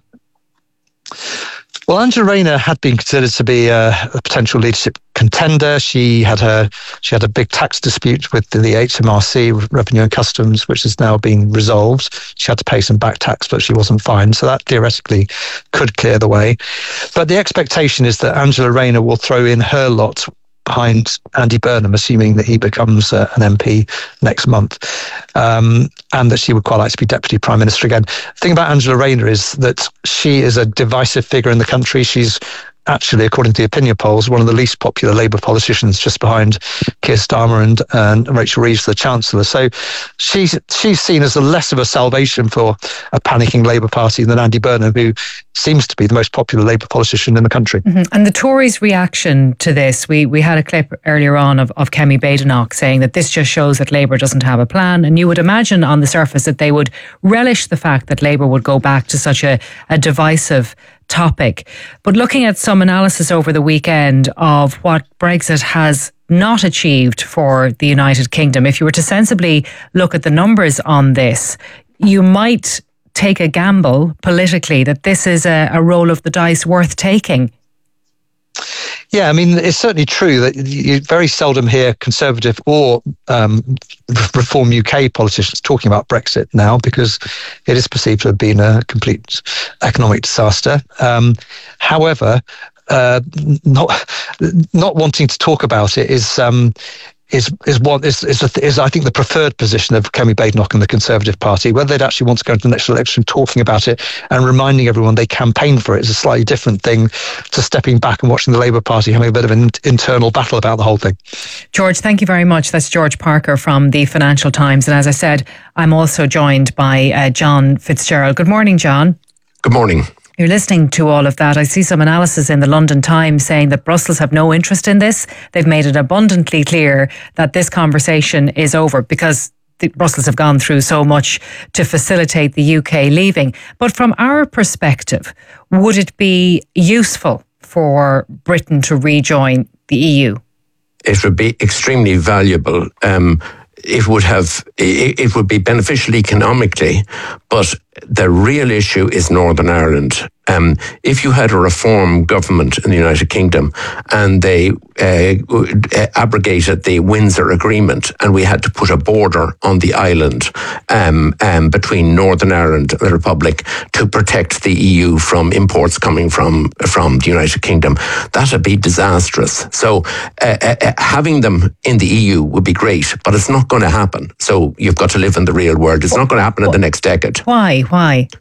S7: Well, Angela Rayner had been considered to be a, a potential leadership contender. She had her she had a big tax dispute with the, the H M R C, Revenue and Customs, which has now been resolved. She had to pay some back tax, but she wasn't fined, so that theoretically could clear the way. But the expectation is that Angela Rayner will throw in her lot behind Andy Burnham, assuming that he becomes uh, an M P next month, um, and that she would quite like to be Deputy Prime Minister again. The thing about Angela Rayner is that she is a divisive figure in the country. She's actually, according to the opinion polls, one of the least popular Labour politicians, just behind Keir Starmer and, and Rachel Reeves, the Chancellor. So she's she's seen as a less of a salvation for a panicking Labour Party than Andy Burnham, who seems to be the most popular Labour politician in the country.
S1: Mm-hmm. And the Tories' reaction to this, we we had a clip earlier on of, of Kemi Badenoch saying that this just shows that Labour doesn't have a plan. And you would imagine on the surface that they would relish the fact that Labour would go back to such a, a divisive topic. But looking at some analysis over the weekend of what Brexit has not achieved for the United Kingdom, if you were to sensibly look at the numbers on this, you might take a gamble politically that this is a, a roll of the dice worth taking.
S7: Yeah, I mean, it's certainly true that you very seldom hear Conservative or um, Reform U K politicians talking about Brexit now, because it is perceived to have been a complete economic disaster. Um, however, uh, not not wanting to talk about it is um, is is what is is, a, is I think the preferred position of Kemi Badenoch and the Conservative Party. Whether they'd actually want to go into the next election talking about it and reminding everyone they campaigned for it is a slightly different thing to stepping back and watching the Labour Party having a bit of an internal battle about the whole thing.
S1: George, thank you very much. That's George Parker from the Financial Times. And as I said, I'm also joined by uh, John Fitzgerald. Good morning, John.
S8: Good morning.
S1: You're listening to all of that. I see some analysis in the London Times saying that Brussels have no interest in this. They've made it abundantly clear that this conversation is over because the, Brussels have gone through so much to facilitate the U K leaving. But from our perspective, would it be useful for Britain to rejoin the E U?
S8: It would be extremely valuable. Um, it would have, it, it would be beneficial economically, but the real issue is Northern Ireland. Um, if you had a reform government in the United Kingdom and they uh, abrogated the Windsor Agreement and we had to put a border on the island um, um, between Northern Ireland and the Republic to protect the E U from imports coming from, from the United Kingdom, that would be disastrous. So uh, uh, having them in the E U would be great, but it's not going to happen. So you've got to live in the real world. It's not going to happen in the next decade.
S1: Why? Why?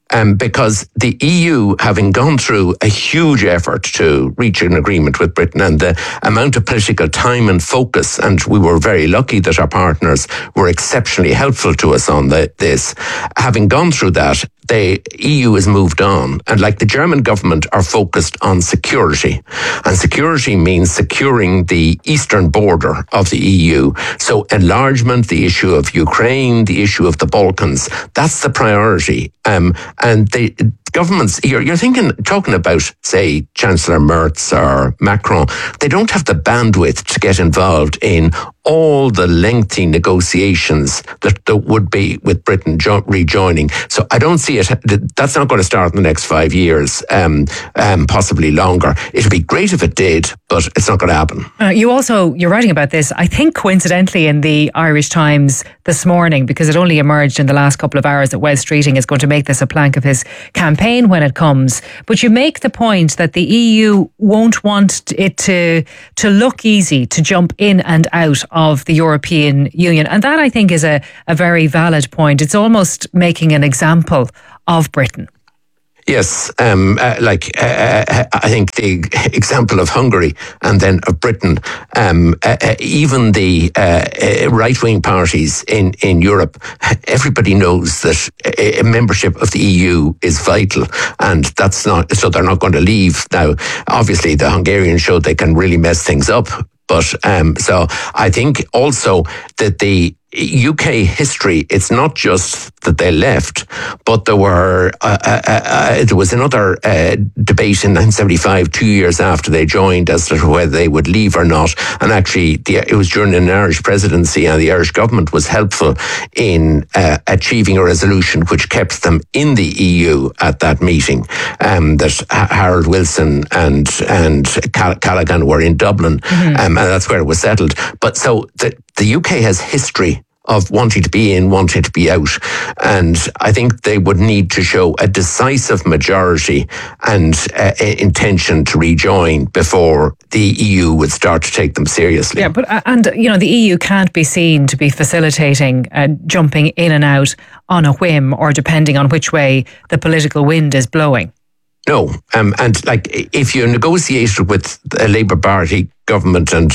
S8: um, because the E U, having gone through a huge effort to reach an agreement with Britain, and the amount of political time and focus, and we were very lucky that our partners were exceptionally helpful to us on the, this. Having gone through that, the E U has moved on, and like the German government are focused on security, and security means securing the eastern border of the E U. So enlargement, the issue of Ukraine, the issue of the Balkans, that's the priority. Um, and the governments, you're, you're thinking, talking about, say, Chancellor Merz or Macron, they don't have the bandwidth to get involved in all the lengthy negotiations that there would be with Britain jo- rejoining. So I don't see it, that's not going to start in the next five years, um, um, possibly longer. It'd be great if it did, but it's not going to happen.
S1: Uh, you also, you're writing about this, I think coincidentally in the Irish Times this morning, because it only emerged in the last couple of hours that Wes Streeting is going to make this a plank of his campaign when it comes. But you make the point that the E U won't want it to, to look easy to jump in and out of the European Union. And that, I think, is a, a very valid point. It's almost making an example of Britain.
S8: Yes, um, uh, like uh, I think the example of Hungary and then of Britain, um, uh, uh, even the uh, uh, right-wing parties in, in Europe, everybody knows that a membership of the E U is vital, and that's not, so they're not going to leave. Now, obviously, the Hungarians showed they can really mess things up. But um, so I think also that the U K history, it's not just that they left, but there were uh, uh, uh, there was another uh, debate in nineteen seventy-five, two years after they joined, as to whether they would leave or not. And actually, the, it was during an Irish presidency, and the Irish government was helpful in uh, achieving a resolution which kept them in the E U at that meeting. Um, that Harold Wilson and and Callaghan were in Dublin, mm-hmm. um, and that's where it was settled. But so the the U K has history of wanting to be in, wanting to be out. And I think they would need to show a decisive majority and uh, intention to rejoin before the E U would start to take them seriously.
S1: Yeah, but, uh, and, you know, the E U can't be seen to be facilitating uh, jumping in and out on a whim or depending on which way the political wind is blowing.
S8: No, um, and like if you negotiated with a Labour Party government and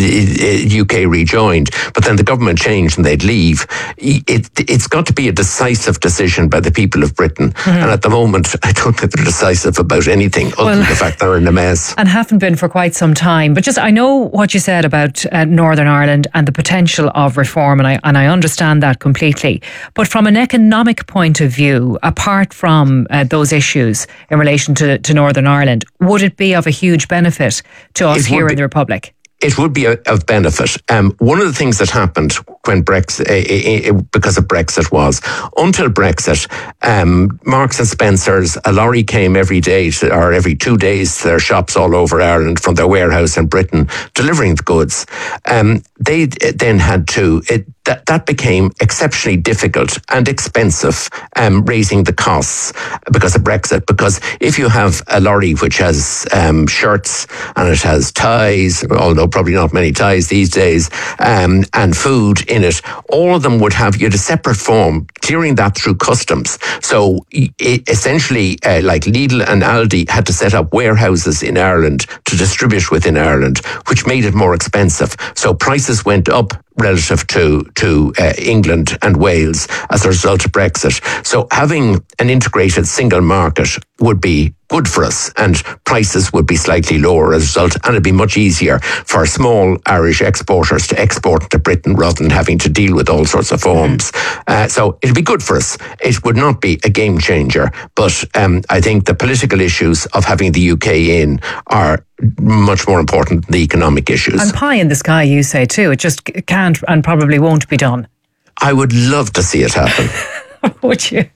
S8: the U K rejoined, but then the government changed and they'd leave, it, it's got to be a decisive decision by the people of Britain. Mm-hmm. And at the moment, I don't think they're decisive about anything other well, than the fact they're in a mess.
S1: And haven't been for quite some time. But just, I know what you said about uh, Northern Ireland and the potential of reform, and I, and I understand that completely. But from an economic point of view, apart from uh, those issues in relation to, to Northern Ireland, would it be of a huge benefit to us here in the Republic?
S8: It would be of benefit. Um, one of the things that happened when Brexit, uh, uh, because of Brexit, was until Brexit, um, Marks and Spencer's, a lorry came every day to, or every two days to their shops all over Ireland from their warehouse in Britain, delivering the goods. Um, they then had to. It, That, that became exceptionally difficult and expensive, um, raising the costs because of Brexit. Because if you have a lorry which has um, shirts and it has ties, although probably not many ties these days, um, and food in it, all of them would have, you had a separate form clearing that through customs. So it, essentially, uh, like Lidl and Aldi had to set up warehouses in Ireland to distribute within Ireland, which made it more expensive. So prices went up relative to to uh, England and Wales as a result of Brexit. So having an integrated single market would be good for us, and prices would be slightly lower as a result, and it'd be much easier for small Irish exporters to export to Britain rather than having to deal with all sorts of forms. Uh, so it'd be good for us. It would not be a game changer, but um, I think the political issues of having the U K in are much more important than the economic issues.
S1: And pie in the sky, you say too. It just can't and probably won't be done.
S8: I would love to see it happen.
S1: Would you?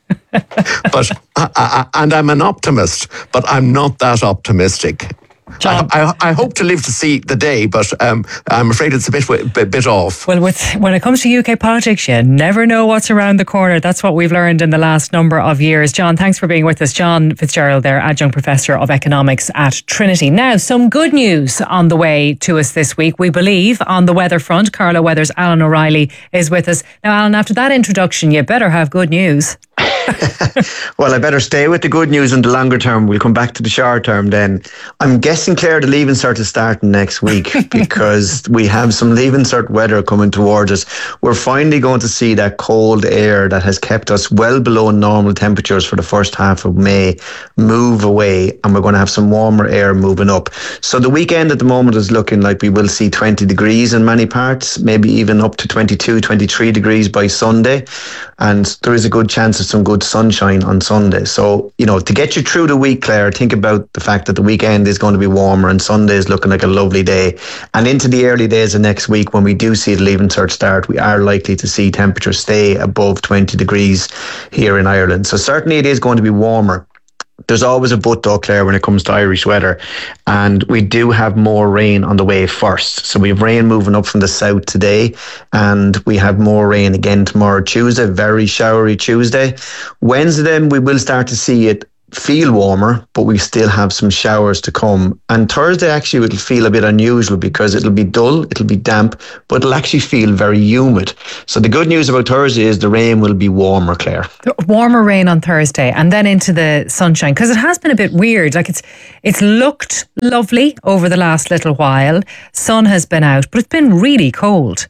S8: but I, I, and I'm an optimist, but I'm not that optimistic. I, I, I hope to live to see the day, but um, I'm afraid it's a bit, bit bit off.
S1: Well, with when it comes to U K politics, you never know what's around the corner. That's what we've learned in the last number of years. John, thanks for being with us. John Fitzgerald there, Adjunct Professor of Economics at Trinity. Now, some good news on the way to us this week, we believe, on the weather front. Carla Weather's Alan O'Reilly is with us. Now, Alan, after that introduction, you better have good news.
S3: Well, I better stay with the good news in the longer term. We'll come back to the short term then. I'm guessing, Claire, the Leaving Cert is starting next week because we have some Leaving Cert weather coming towards us. We're finally going to see that cold air that has kept us well below normal temperatures for the first half of May move away, and we're going to have some warmer air moving up. So the weekend at the moment is looking like we will see twenty degrees in many parts, maybe even up to twenty-two, twenty-three degrees by Sunday. And there is a good chance of some good sunshine on Sunday. So, you know, to get you through the week, Claire, think about the fact that the weekend is going to be warmer and Sunday is looking like a lovely day. And into the early days of next week, when we do see the Leaving Cert start, we are likely to see temperatures stay above twenty degrees here in Ireland. So certainly it is going to be warmer. There's always a but though, Claire, when it comes to Irish weather. And we do have more rain on the way first. So we have rain moving up from the south today, and we have more rain again tomorrow, Tuesday, very showery Tuesday. Wednesday, then we will start to see it feel warmer, but we still have some showers to come. And Thursday, actually, it'll feel a bit unusual because it'll be dull, it'll be damp, but it'll actually feel very humid. So the good news about Thursday is the rain will be warmer, Claire.
S1: Warmer rain on Thursday and then into the sunshine, because it has been a bit weird. Like it's it's looked lovely over the last little while. Sun has been out, but it's been really cold.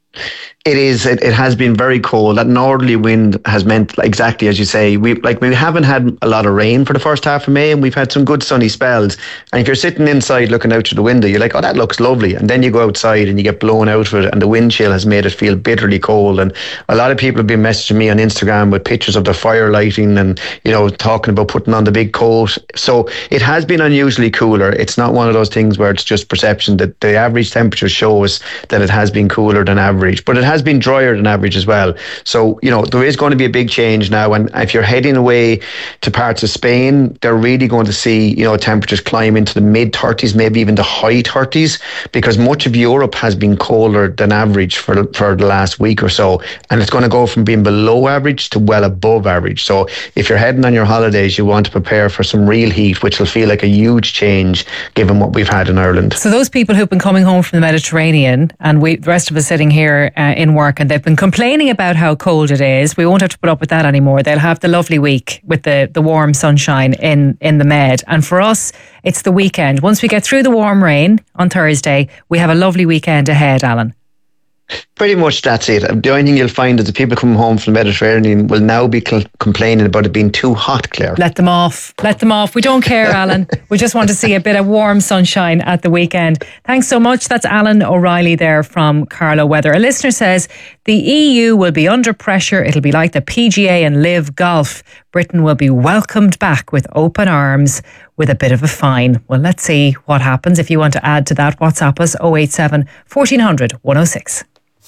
S3: It is. It, it has been very cold. That northerly wind has meant, exactly as you say, we like we haven't had a lot of rain for the first half of May, and we've had some good sunny spells. And if you're sitting inside looking out through the window, you're like, oh, that looks lovely. And then you go outside and you get blown out of it, and the wind chill has made it feel bitterly cold. And a lot of people have been messaging me on Instagram with pictures of the fire lighting and, you know, talking about putting on the big coat. So it has been unusually cooler. It's not one of those things where it's just perception. That the average temperature shows that it has been cooler than average, but it has been drier than average as well. So, you know, there is going to be a big change now. And if you're heading away to parts of Spain, they're really going to see, you know, temperatures climb into the mid thirties, maybe even the high thirties, because much of Europe has been colder than average for, for the last week or so. And it's going to go from being below average to well above average. So if you're heading on your holidays, you want to prepare for some real heat, which will feel like a huge change given what we've had in Ireland.
S1: So those people who've been coming home from the Mediterranean, and we, the rest of us sitting here uh, in work, and they've been complaining about how cold it is, we won't have to put up with that anymore. They'll have the lovely week with the, the warm sunshine in, in the Med. And for us, it's the weekend. Once we get through the warm rain on Thursday, we have a lovely weekend ahead, Alan.
S3: Pretty much that's it. The only thing you'll find is the people coming home from the Mediterranean will now be cl- complaining about it being too hot, Claire.
S1: Let them off. Let them off. We don't care, Alan. We just want to see a bit of warm sunshine at the weekend. Thanks so much. That's Alan O'Reilly there from Carlow Weather. A listener says the E U will be under pressure. It'll be like the P G A and Live Golf. Britain will be welcomed back with open arms with a bit of a fine. Well, let's see what happens. If you want to add to that, WhatsApp us oh eight seven, fourteen hundred, one oh six.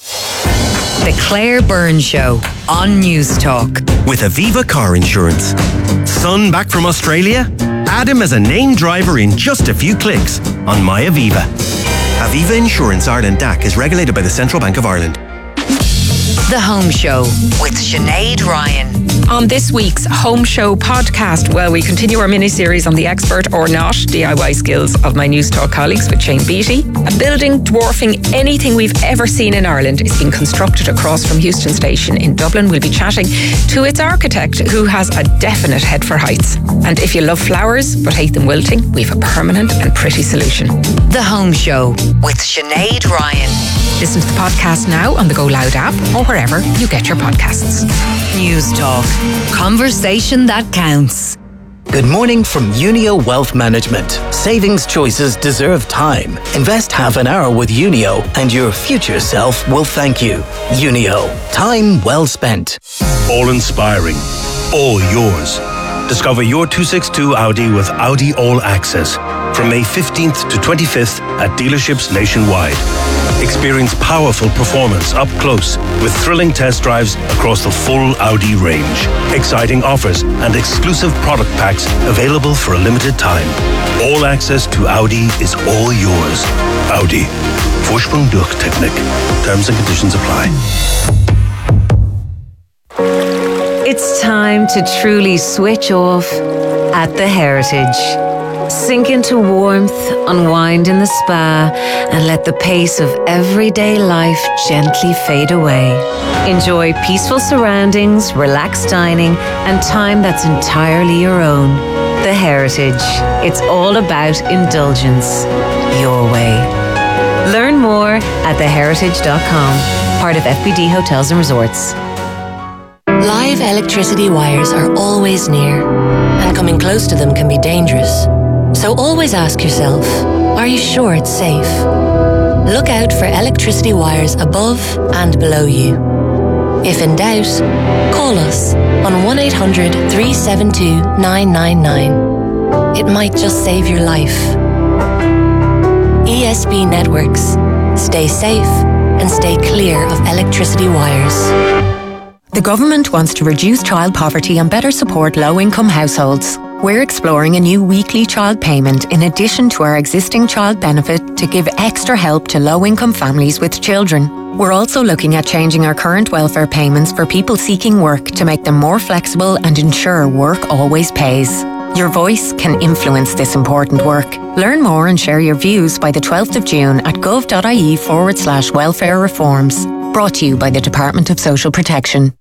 S19: The Claire Byrne Show on News Talk.
S4: With Aviva Car Insurance. Son back from Australia? Add him as a named driver in just a few clicks on My Aviva. Aviva Insurance Ireland D A C is regulated by the Central Bank of Ireland.
S19: The Home Show with Sinead Ryan.
S9: On this week's Home Show podcast, well, we continue our mini-series on the expert or not D I Y skills of my News Talk colleagues with Shane Beattie. A building dwarfing anything we've ever seen in Ireland is being constructed across from Euston Station in Dublin. We'll be chatting to its architect, who has a definite head for heights. And if you love flowers but hate them wilting, we've a permanent and pretty solution.
S19: The Home Show with Sinead Ryan.
S9: Listen to the podcast now on the Go Loud app or wherever you get your podcasts.
S19: News Talk. Conversation that counts.
S10: Good morning from Unio Wealth Management. Savings choices deserve time. Invest half an hour with Unio and your future self will thank you. Unio. Time well spent.
S11: All inspiring. All yours. Discover your two sixty-two Audi with Audi All Access from May fifteenth to twenty-fifth at dealerships nationwide. Experience powerful performance up close with thrilling test drives across the full Audi range. Exciting offers and exclusive product packs available for a limited time. All access to Audi is all yours. Audi. Vorsprung durch Technik. Terms and conditions apply.
S21: It's time to truly switch off at the Heritage. Sink into warmth, unwind in the spa, and let the pace of everyday life gently fade away.
S19: Enjoy peaceful surroundings, relaxed dining, and time that's entirely your own. The Heritage. It's all about indulgence. Your way. Learn more at the heritage dot com. Part of F B D Hotels and Resorts.
S12: Live electricity wires are always near, and coming close to them can be dangerous. So always ask yourself, are you sure it's safe? Look out for electricity wires above and below you. If in doubt, call us on one eight hundred, three seven two, nine nine nine. It might just save your life. E S B Networks. Stay safe and stay clear of electricity wires.
S13: The government wants to reduce child poverty and better support low-income households. We're exploring a new weekly child payment in addition to our existing child benefit to give extra help to low-income families with children. We're also looking at changing our current welfare payments for people seeking work to make them more flexible and ensure work always pays. Your voice can influence this important work. Learn more and share your views by the twelfth of June at gov.ie forward slash welfare reforms. Brought to you by the Department of Social Protection.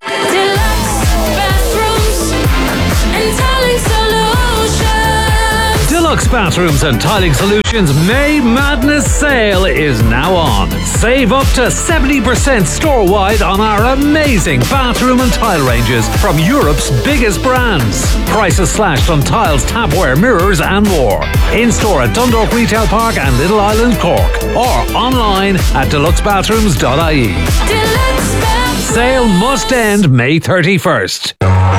S14: Deluxe Bathrooms and Tiling Solutions May Madness Sale is now on. Save up to seventy percent store-wide on our amazing bathroom and tile ranges from Europe's biggest brands. Prices slashed on tiles, tapware, mirrors and more. In-store at Dundalk Retail Park and Little Island, Cork. Or online at deluxe bathrooms dot I E. Sale must end May thirty-first.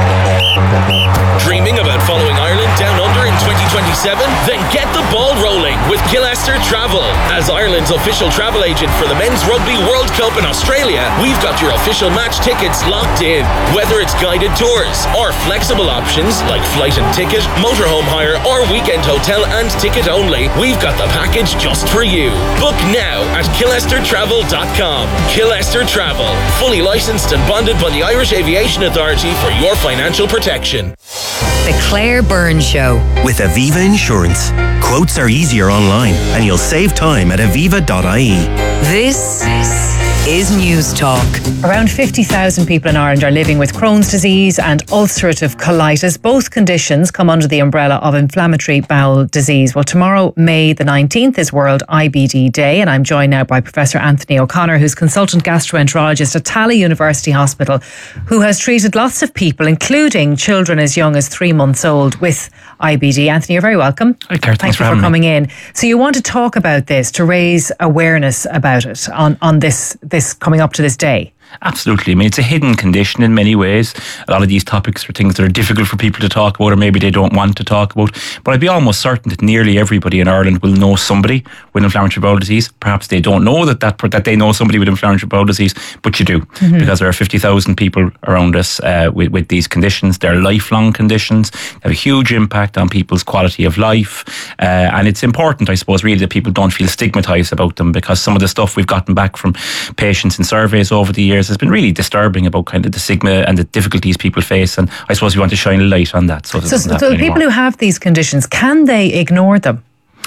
S15: Dreaming about following Ireland down under in twenty twenty-seven? Then get the ball rolling with Killester Travel. As Ireland's official travel agent for the Men's Rugby World Cup in Australia, we've got your official match tickets locked in. Whether it's guided tours or flexible options like flight and ticket, motorhome hire or weekend hotel and ticket only, we've got the package just for you. Book now at killester travel dot com. Killester Travel, fully licensed and bonded by the Irish Aviation Authority for your financial protection.
S19: The Claire Byrne Show.
S4: With Aviva Insurance. Quotes are easier online and you'll save time at aviva dot I E.
S19: This is News Talk.
S1: Around fifty thousand people in Ireland are living with Crohn's disease and ulcerative colitis. Both conditions come under the umbrella of inflammatory bowel disease. Well, tomorrow, May the nineteenth, is World I B D Day, and I'm joined now by Professor Anthony O'Connor, who's consultant gastroenterologist at Tala University Hospital, who has treated lots of people, including children as young as three months old, with I B D. Anthony, you're very welcome.
S25: Hi, Claire.
S1: Thank
S25: Thanks
S1: you
S25: for,
S1: for coming
S25: me.
S1: in. So you want to talk about this, to raise awareness about it on, on this, this coming up to this day.
S25: Absolutely. I mean, it's a hidden condition in many ways. A lot of these topics are things that are difficult for people to talk about, or maybe they don't want to talk about. But I'd be almost certain that nearly everybody in Ireland will know somebody with inflammatory bowel disease. Perhaps they don't know that that, that they know somebody with inflammatory bowel disease, but you do. Mm-hmm. Because there are fifty thousand people around us uh, with, with these conditions. They're lifelong conditions. They have a huge impact on people's quality of life. Uh, and it's important, I suppose, really, that people don't feel stigmatised about them, because some of the stuff we've gotten back from patients in surveys over the years has been really disturbing about kind of the stigma and the difficulties people face, and I suppose we want to shine a light on that. So,
S1: so, so the people who have these conditions, can they ignore them?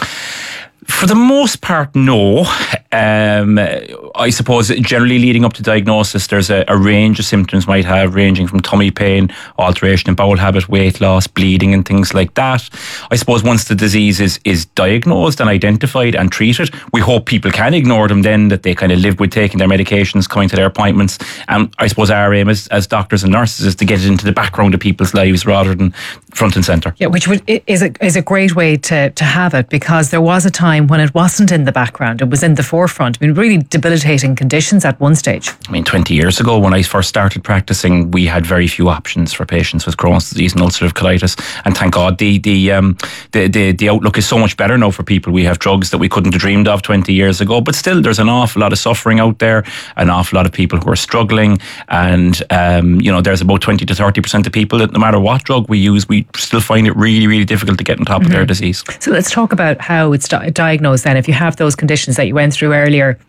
S25: For the most part, no. Um, I suppose generally leading up to diagnosis, there's a, a range of symptoms might have, ranging from tummy pain, alteration in bowel habit, weight loss, bleeding and things like that. I suppose once the disease is, is diagnosed and identified and treated, we hope people can ignore them then, that they kind of live with taking their medications, coming to their appointments. And I suppose our aim as, as doctors and nurses is to get it into the background of people's lives rather than front and centre.
S1: Yeah, which would, is, a, is a great way to, to have it, because there was a time when it wasn't in the background, it was in the forefront. I mean, really debilitating conditions at one stage.
S25: I mean, twenty years ago when I first started practicing, we had very few options for patients with Crohn's disease and ulcerative colitis, and thank God the the, um, the the the outlook is so much better now for people. We have drugs that we couldn't have dreamed of twenty years ago, but still there's an awful lot of suffering out there, an awful lot of people who are struggling, and um, you know, there's about twenty to thirty percent of people that no matter what drug we use, we still find it really, really difficult to get on top mm-hmm. of their disease.
S1: So let's talk about how it's di- diagnosed then. If you have those conditions that you went through earlier,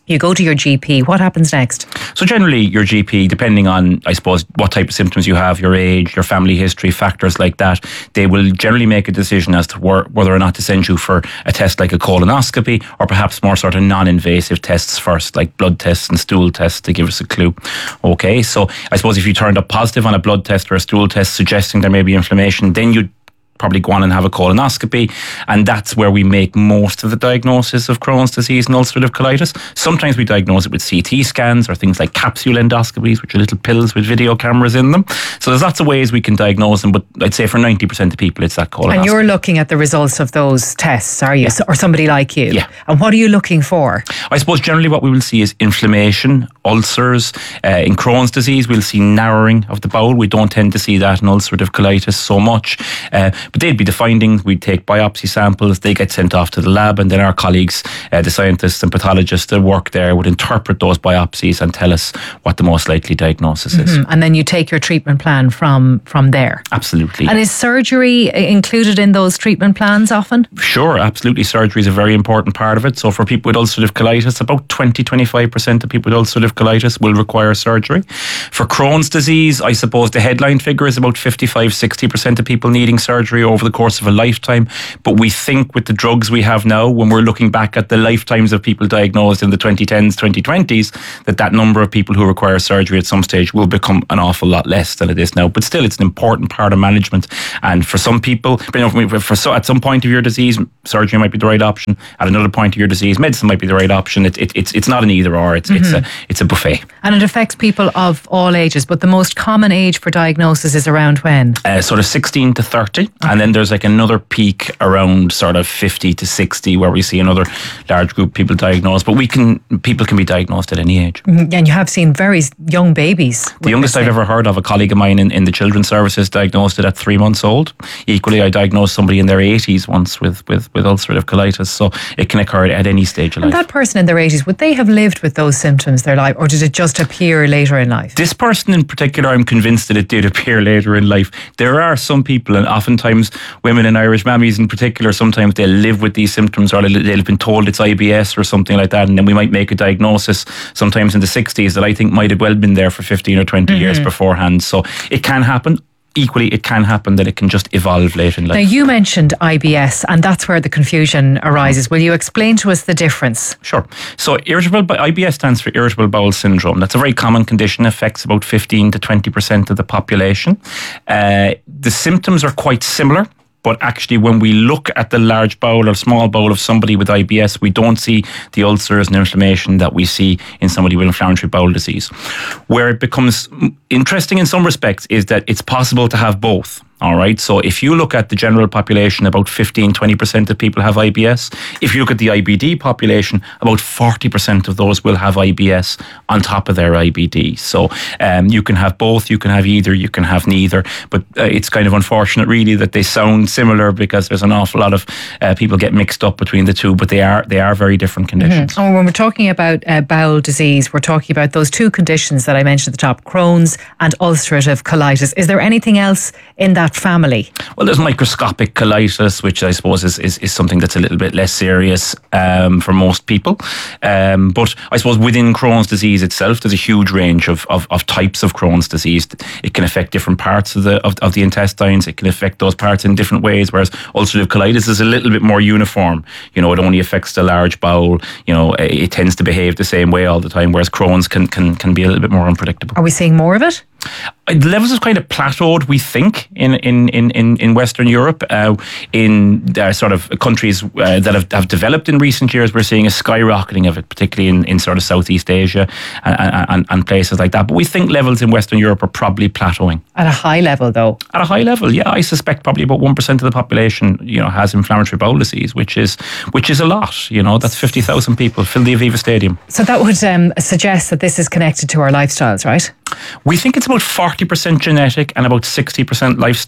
S1: You go to your G P. What happens next?
S25: So generally, your G P, depending on, I suppose, what type of symptoms you have, your age, your family history, factors like that, they will generally make a decision as to where, whether or not to send you for a test like a colonoscopy, or perhaps more sort of non-invasive tests first, like blood tests and stool tests, to give us a clue. Okay, so I suppose if you turned up positive on a blood test or a stool test suggesting there may be inflammation, then you'd probably go on and have a colonoscopy, and that's where we make most of the diagnosis of Crohn's disease and ulcerative colitis. Sometimes we diagnose it with C T scans or things like capsule endoscopies, which are little pills with video cameras in them. So there's lots of ways we can diagnose them, but I'd say for ninety percent of people it's that colonoscopy.
S1: And you're looking at the results of those tests, are you?
S25: Yeah.
S1: Or somebody like you?
S25: Yeah.
S1: And what are you looking for?
S25: I suppose generally what we will see is inflammation, ulcers. Uh, in Crohn's disease, we'll see narrowing of the bowel. We don't tend to see that in ulcerative colitis so much. Uh, but they'd be the findings. We'd take biopsy samples. They get sent off to the lab, and then our colleagues, uh, the scientists and pathologists that work there, would interpret those biopsies and tell us what the most likely diagnosis is.
S1: Mm-hmm. And then you take your treatment plan from, from there.
S25: Absolutely.
S1: And is surgery included in those treatment plans often?
S25: Sure, absolutely. Surgery is a very important part of it. So for people with ulcerative colitis, about twenty to twenty-five percent of people with ulcerative colitis will require surgery. For Crohn's disease, I suppose the headline figure is about fifty-five to sixty percent of people needing surgery over the course of a lifetime. But we think with the drugs we have now, when we're looking back at the lifetimes of people diagnosed in the twenty tens, twenty twenties, that that number of people who require surgery at some stage will become an awful lot less than it is now. But still, it's an important part of management. And for some people, you know, for so, at some point of your disease, surgery might be the right option. At another point of your disease, medicine might be the right option. It, it, it's it's not an either or. It's mm-hmm. it's a it's a buffet.
S1: And it affects people of all ages. But the most common age for diagnosis is around when?
S25: Uh, sort of sixteen to thirty, okay. And then there's like another peak around sort of fifty to sixty, where we see another large group of people diagnosed. But we can people can be diagnosed at any age.
S1: Mm-hmm. And you have seen very young babies.
S25: The youngest I've ever heard of, a colleague of mine in, in the children's services, diagnosed it at three months old. Equally, I diagnosed somebody in their eighties once with, with, with ulcerative colitis. So it can occur at any stage of
S1: and
S25: life.
S1: And that person in their eighties, would they have lived with those symptoms their life, or did it just appear later in life?
S25: This person in particular, I'm convinced that it did appear later in life. There are some people, and oftentimes women and Irish mammies in particular, sometimes they'll live with these symptoms, or they'll have been told it's I B S or something like that, and then we might make a diagnosis sometimes in the sixties that I think might have well been there for fifteen or twenty mm-hmm. years beforehand. So it can happen. Equally, it can happen that it can just evolve late in life.
S1: Now, you mentioned I B S, and that's where the confusion arises. Will you explain to us the difference?
S25: Sure. So, irritable I B S stands for irritable bowel syndrome. That's a very common condition, affects about fifteen to twenty percent of the population. Uh, the symptoms are quite similar. But actually, when we look at the large bowel or small bowel of somebody with I B S, we don't see the ulcers and inflammation that we see in somebody with inflammatory bowel disease. Where it becomes interesting in some respects is that it's possible to have both. All right. So if you look at the general population, about fifteen, twenty percent of people have I B S. If you look at the I B D population, about forty percent of those will have I B S on top of their I B D. So um, you can have both, you can have either, you can have neither. But uh, it's kind of unfortunate, really, that they sound similar, because there's an awful lot of uh, people get mixed up between the two, but they are they are very different conditions.
S1: Mm-hmm. And when we're talking about uh, bowel disease, we're talking about those two conditions that I mentioned at the top, Crohn's and ulcerative colitis. Is there anything else in that family?
S25: Well, there's microscopic colitis, which I suppose is, is, is something that's a little bit less serious um, for most people. Um, but I suppose within Crohn's disease itself, there's a huge range of, of, of types of Crohn's disease. It can affect different parts of the of, of the intestines. It can affect those parts in different ways, whereas ulcerative colitis is a little bit more uniform. You know, it only affects the large bowel. You know, it, it tends to behave the same way all the time, whereas Crohn's can, can, can be a little bit more unpredictable.
S1: Are we seeing more of it?
S25: The levels have kind of plateaued, we think, in in in in, in Western Europe. Uh, in uh, sort of countries uh, that have, have developed in recent years, we're seeing a skyrocketing of it, particularly in, in sort of Southeast Asia and, and, and places like that. But we think levels in Western Europe are probably plateauing.
S1: At a high level, though?
S25: At a high level, yeah. I suspect probably about one percent of the population, you know, has inflammatory bowel disease, which is which is a lot. You know, that's fifty thousand people. Fill the Aviva Stadium.
S1: So that would um, suggest that this is connected to our lifestyles, right?
S25: We think it's about forty percent genetic and about sixty percent lifestyle.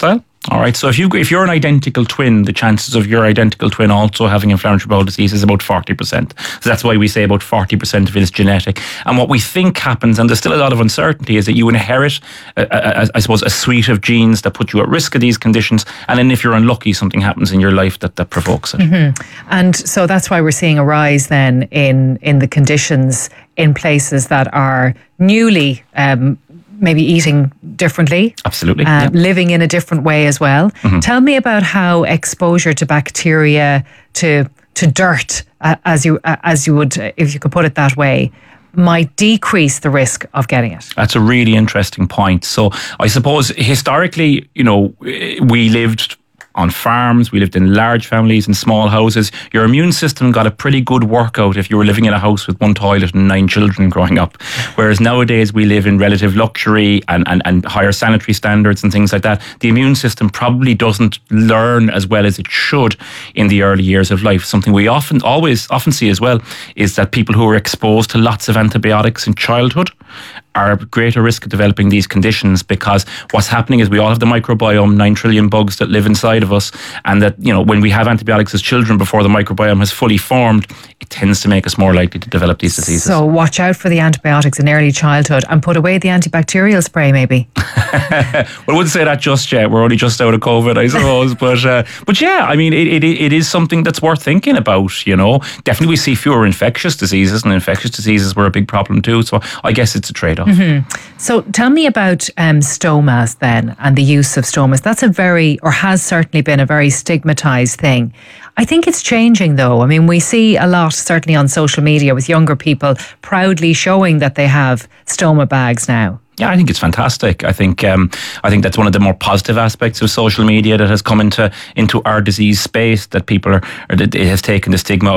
S25: All right. So if you if you're an identical twin, the chances of your identical twin also having inflammatory bowel disease is about forty percent. So that's why we say about forty percent of it is genetic. And what we think happens, and there's still a lot of uncertainty, is that you inherit, a, a, I suppose, a suite of genes that put you at risk of these conditions. And then if you're unlucky, something happens in your life that, that provokes it.
S1: Mm-hmm. And so that's why we're seeing a rise then in in the conditions in places that are newly um, maybe eating differently.
S25: Absolutely.
S1: Uh,
S25: yeah.
S1: Living in a different way as well. Mm-hmm. Tell me about how exposure to bacteria, to to dirt, uh, as you uh, as you would, uh, if you could put it that way, might decrease the risk of getting it.
S25: That's a really interesting point. So I suppose historically, you know, we lived on farms, we lived in large families and small houses. Your immune system got a pretty good workout if you were living in a house with one toilet and nine children growing up. Whereas nowadays we live in relative luxury and, and, and higher sanitary standards and things like that. The immune system probably doesn't learn as well as it should in the early years of life. Something we often always often see as well is that people who are exposed to lots of antibiotics in childhood are at greater risk of developing these conditions, because what's happening is we all have the microbiome, nine trillion bugs that live inside of us, and that, you know, when we have antibiotics as children before the microbiome has fully formed, it tends to make us more likely to develop these diseases.
S1: So watch out for the antibiotics in early childhood and put away the antibacterial spray maybe.
S25: Well, I wouldn't say that just yet. We're only just out of COVID, I suppose. but uh, but yeah, I mean, it, it it is something that's worth thinking about, you know. Definitely we see fewer infectious diseases, and infectious diseases were a big problem too. So I guess it's a trade-off.
S1: Mm-hmm. So tell me about um, stomas then, and the use of stomas. That's a very, or has certainly been a very stigmatised thing. I think it's changing though. I mean, we see a lot, certainly on social media, with younger people proudly showing that they have stoma bags now.
S25: Yeah, I think it's fantastic. I think um, I think that's one of the more positive aspects of social media that has come into into our disease space, that people are, or that it has taken the stigma